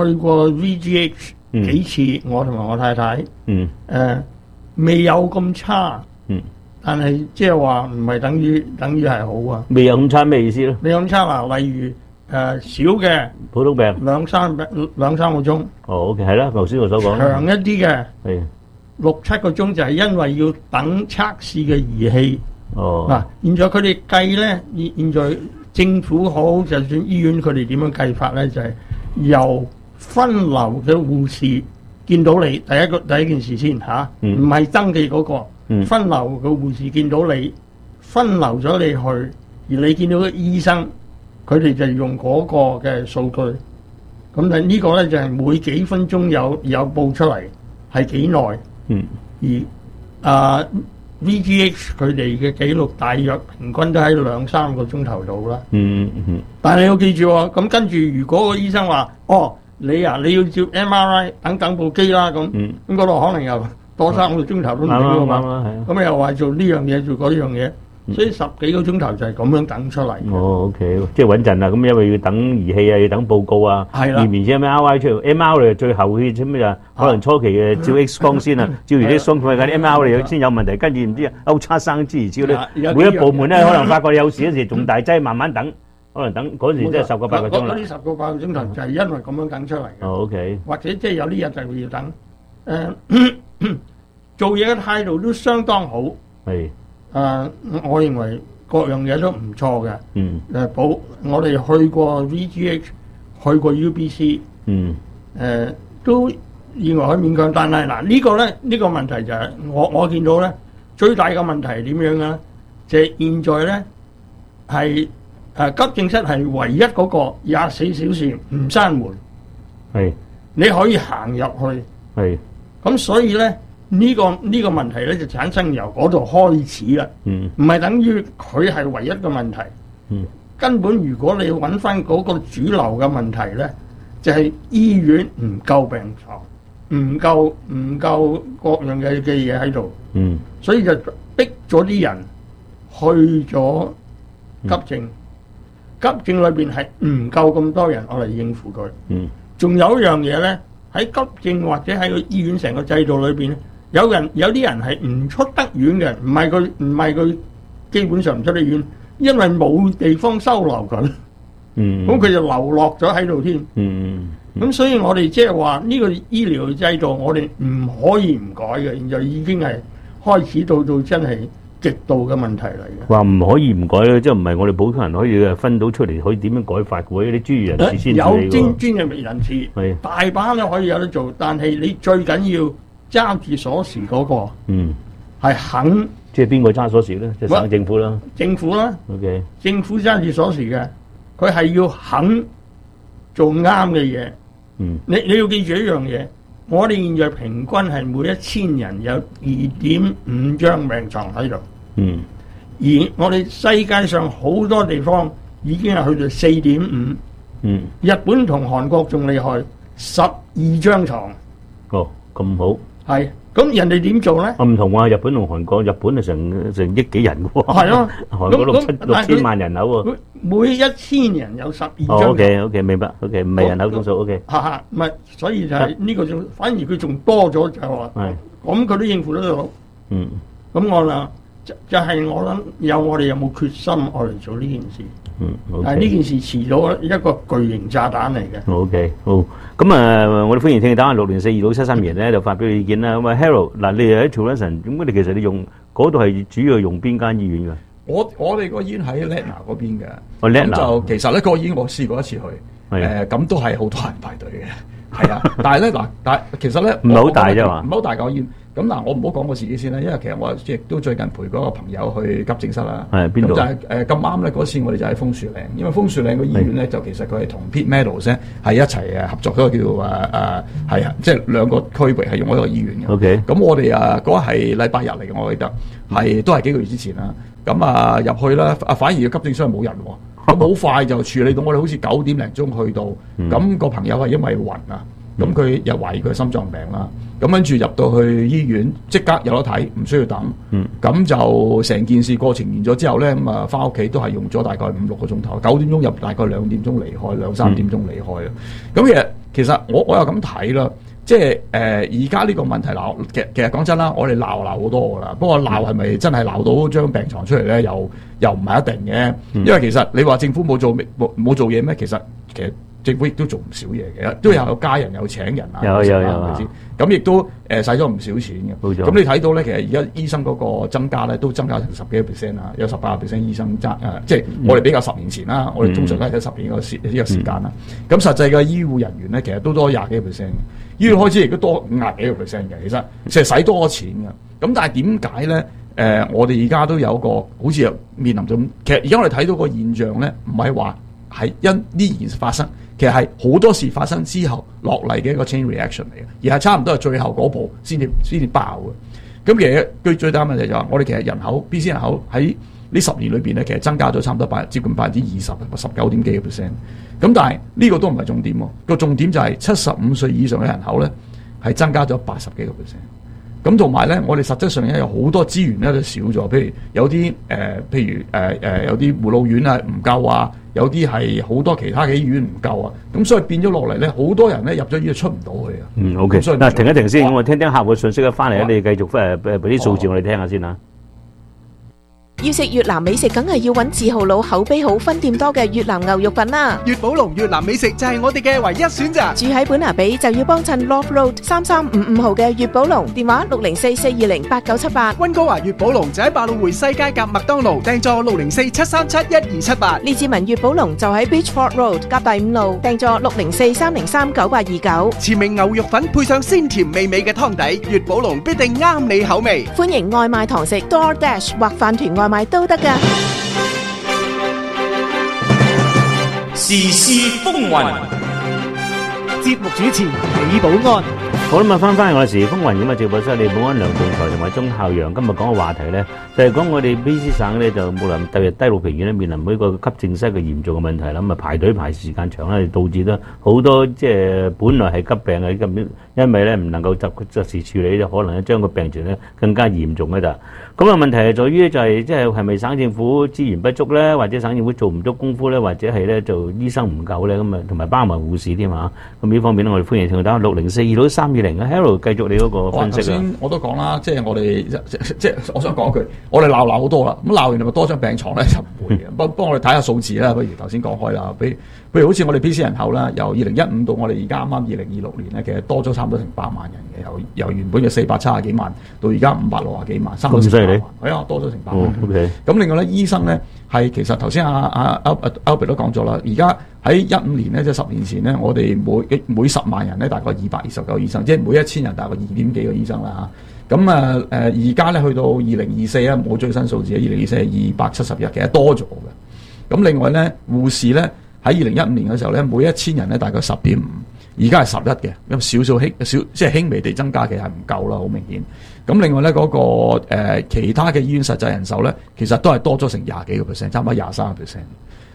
VGH 幾次，我同埋我太太。未有咁差。但係即係話唔係等於係好啊！ 未有咁差咩意思咧？ 未有咁差嗱，例如少嘅普通病兩三個鐘。 哦，OK，係啦，頭先我所講。 長一啲嘅係6-7個鐘，就係因為要等測試嘅儀器。哦，嗱，現在佢哋計咧，現在政府好，就算醫院佢哋點樣計法咧，就係由分流嘅護士見到你第一件事先嚇，唔係登記嗰個。分流嘅護士見到你，分流咗你去，而你見到個醫生，佢哋就用嗰個嘅數據。咁但呢個咧就係每幾分鐘有報出嚟，係幾耐？而VGH 佢哋嘅記錄大約平均都喺2-3個鐘頭度啦。但係你要記住喎，咁跟住如果個醫生話：你要照 MRI 等部機啦，咁嗰度可能又多3個鐘頭都唔定㗎嘛，咁又話做呢樣嘢做嗰樣嘢，所以10幾個鐘頭就係咁樣等出嚟。 OK， 即係穩陣啦。咁因為要等儀器啊，要等報告啊，驗完先 MRI 出嚟 ，MRI 最後嘅啫咩啊？可能初期嘅照 X 光先啊，照完 X 光佢嗰啲 MRI 先有問題，跟住唔知勾叉生之類啲。每一部門咧可能發覺有事嗰時仲大劑，慢慢等，可能等嗰時即係10個8個鐘啦。 嗰啲10個8個鐘頭就係因為咁樣等出嚟嘅。 OK， 或者即係有啲日就要等。做嘢嘅態度都相當好，係我認為各樣嘢都唔錯嘅。我哋去過 VGH， 去過 UBC， 都認為可以勉強。但係嗱呢個問題就係我見到咧最大嘅問題係點樣咧？就係現在咧係急症室係唯一嗰個24小時唔閂門，係你可以行入去，係咁所以咧。呢個問題咧就產生由嗰度開始啦，唔係等於佢係唯一嘅問題。根本如果你揾翻嗰個主流嘅問題咧，就係醫院唔夠病床，唔夠各樣嘅嘢喺度，所以就逼咗啲人去咗急症。急症裏邊係唔夠咁多人我嚟應付佢。仲有一樣嘢咧，喺急症或者喺個醫院成個制度裏邊咧。有啲人係唔出得院嘅，唔係佢基本上唔出得院，因為冇地方收留佢，咁佢就流落咗喺度添。咁所以我哋即係話呢個醫療制度，我哋唔可以唔改嘅，現在已經係開始到真係極度嘅問題嚟嘅。 話唔可以唔改咧，即係唔係我哋普通人可以分到出嚟，可以點樣改法嘅？啲專業人士先有專業人士，大把都可以有得做，但係你最緊要。揸住鎖匙嗰個，係肯， 即係邊個揸鎖匙咧？即係省政府啦。 政府啦。 OK。 政府揸住鎖匙嘅，佢係要肯做啱嘅嘢。你要記住一樣嘢，我哋現在平均係每1000人有2.5張病床喺度。而我哋世界上好多地方已經係去到4.5。日本同韓國仲厲害，12張床。 咁好。 係，咁人哋點做咧？ 唔同喎，日本同韓國，日本係成億幾人喎。 係咯， 韓國六千萬人口喎。 每1000人有12張。 OK，明白。OK， 唔係人口總數。OK。 唔係，所以就係呢個仲，反而佢仲多咗就係話，咁佢都應付得到。 嗯。咁我諗就係我諗我哋有冇決心我嚟做呢件事？但係呢件事遲咗一個巨型炸彈嚟嘅。 OK， 好。咁我哋歡迎聽打6042673咧就發表意見啦。咁啊 ，Harold， 嗱，你喺 Toronto， 咁其實你用嗰度係主要用邊間醫院㗎？ 我哋個醫院喺 Leitner 嗰邊嘅。 Leitner 咁就其實咧個醫院我試過一次去，咁都係好多人排隊嘅，係啊。但係咧但係其實咧唔係好大啫嘛， 唔係好大個醫院。咁嗱，我唔好講我自己先啦，因為其實我亦都最近陪嗰個朋友去急症室啦。 係邊度？ 咁就係咁啱咧，嗰次我哋就喺楓樹嶺，因為楓樹嶺個醫院咧就其實佢係同 Pitt Meadows 咧係一齊合作嗰個叫做係即係兩個區域係用嗰個醫院嘅。 OK。 咁我哋嗰係禮拜日嚟嘅，我記得都係幾個月之前啦。咁入去啦，反而個急症室係冇人喎，咁好快就處理到。我哋好似9點零鐘去到，咁個朋友係因為暈啊。咁佢又懷疑佢心臟病啦，咁跟住入到去醫院，即刻有得睇，唔需要等。咁就成件事過程完咗之後咧，咁翻屋企都係用咗大概5-6個鐘頭，9點鐘入，大概2點鐘離開，2-3點鐘離開啦。咁其實我又咁睇啦，即係而家呢個問題鬧，其實講真啦，我哋鬧好多噶啦，不過鬧係咪真係鬧到張病床出嚟咧？又唔係一定嘅，因為其實你話政府冇做嘢咩？其實政府亦都做唔少嘢嘅，都有家人有請人啊， 有係咪先？ 咁亦都使咗唔少錢嘅。冇錯。咁你睇到咧，其實而家醫生嗰個增加咧，都增加成10幾個%啦，有18% 醫生即係我哋比較10年前啦，我哋通常都係睇10年呢個時間啦。咁實際嘅醫護人員咧，其實都多20幾個%嘅，醫療開支亦都多50幾個%嘅，其實使多錢嘅。咁但係點解咧？我哋而家都有個好似面臨咗，其實而家我哋睇到個現象咧，唔係話係因呢件事發生。其實係好多事發生之後落嚟嘅一個 chain reaction 嚟嘅，而係差唔多係最後嗰步先至爆嘅。咁其實佢最大問題就係我哋其實人口 BC 人口喺呢10年裏邊咧，其實增加咗差唔多接近20%，19點幾個%。咁但係呢個都唔係重點喎，個重點就係75歲以上嘅人口咧係增加咗80幾個%。咁同埋咧，我哋實質上咧有好多資源咧都少咗，譬如有啲有啲護老院啊唔夠啊，有啲係好多其他嘅醫院唔夠啊，咁所以變咗落嚟咧，好多人咧入咗醫院出唔到去啊。 OK。嗱，停一停先，我聽客戶信息啊，翻嚟你繼續俾啲數字我哋聽下先啊。 要食越南美食，梗係要揾字號佬、口碑好、分店多嘅越南牛肉品啦。 粵寶龍越南美食就係我哋嘅唯一選擇。 住喺本拿比就要幫襯 Love Road 3355號嘅粵寶龍，電話604-420-8978。 溫哥華粵寶龍就喺百老匯西街夾麥當勞，訂座604-737-1278。 列治文粵寶龍就喺 Beachford Road 夾第5路，訂座604-303-9829。 馳名牛肉粉配上鮮甜美味嘅湯底，粵寶龍必定啱你口味。 歡迎外賣堂食 DoorDash 或飯團外賣都得㗎。 時事風雲，節目主持李寶安。 好啦，翻返嚟我哋時事風雲咁啊！直播室李寶安、梁仲才同埋鐘孝陽今日講嘅話題咧，就係講我哋 BC 省咧就無論特別低路平原咧面臨每個急症室嘅嚴重嘅問題啦，咁啊排隊排時間長咧，導致咗好多即係本來係急病嘅咁，因為咧唔能夠及時處理，就可能咧將個病情咧更加嚴重嘅咋。咁啊問題係在於就係即係係咪省政府資源不足咧，或者省政府做唔足功夫咧，或者係咧就醫生唔夠咧，咁啊同埋包埋護士添嚇。咁呢方面咧，我哋歡迎聽打604-22320啊 Harold 繼續你嗰個分析啊。頭先我都講啦，即係我哋即係我想講一句，我哋鬧好多啦，咁鬧完咪多張病床咧就唔會嘅。幫我哋睇下數字啦，不如頭先講開啦，譬如好似我哋 BC 人口啦，由2015到我哋而家啱啱2026年咧，其實多咗差唔多成100萬人嘅，由原本嘅470幾萬到而家560幾萬， 咁犀利， 係啊，多咗成100萬。OK。咁另外咧，醫生咧係其實頭先阿 Albert 都講咗啦，而家喺15年咧，即係10年前咧，我哋每10萬人咧大概229醫生，即係每1000人大概2點幾個醫生啦嚇。咁而家咧去到2024咧，冇最新數字，2024係271，其實多咗嘅。咁另外咧，護士咧喺2015年嘅時候咧，每1000人咧大概10.5，而家係11嘅，咁即係輕微地增加，其實係唔夠啦，好明顯。咁另外咧嗰個其他嘅醫院實際人手咧，其實都係多咗成20幾個%，差唔多23%。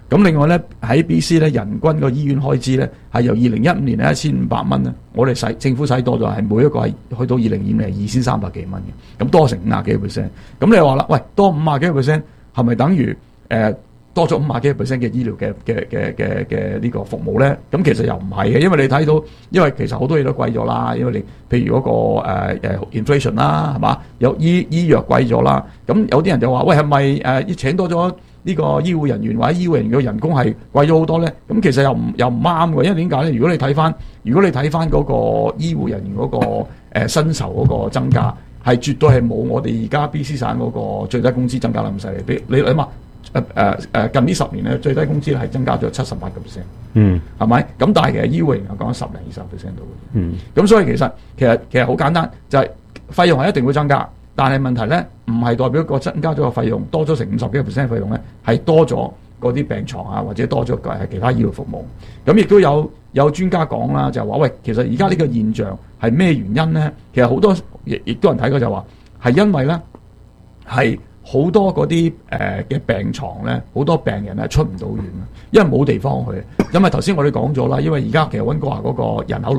咁另外咧喺 B.C 咧人均個醫院開支咧係由2015年咧1500蚊咧，我哋政府使多咗，係每一個係去到2020年2300幾蚊嘅，咁多成50幾%。咁你話啦，喂，多50幾%係咪等於多咗50幾%嘅醫療嘅呢個服務咧？咁其實又唔係嘅，因為你睇到，因為其實好多嘢都貴咗啦，因為你譬如嗰個inflation 啦，係嘛，有醫藥貴咗啦，咁有啲人就話，喂，係咪要請多咗呢個醫護人員或者醫護人員嘅人工係貴咗好多咧？咁其實又唔啱嘅，因為點解咧？如果你睇翻嗰個醫護人員嗰個薪酬嗰個增加，係絕對係冇我哋而家 BC 省嗰個最低工資增加得咁犀利。你諗下。近呢10年咧，最低工資係增加咗78%，係咪？咁但係其實醫護人員講10-20%度，咁所以其實好簡單，就係費用係一定會增加，但係問題咧唔係代表個增加咗個費用多咗成50幾%費用咧，係多咗嗰啲病床啊，或者多咗其他醫療服務。咁亦都有專家講啦，就係話喂，其實而家呢個現象係咩原因咧？其實好多亦都有人睇過就話係因為咧係。好多嗰啲嘅病床咧，好多病人係出唔到院，因為冇地方去。因為頭先我哋講咗啦，因為而家其實溫哥華嗰個人口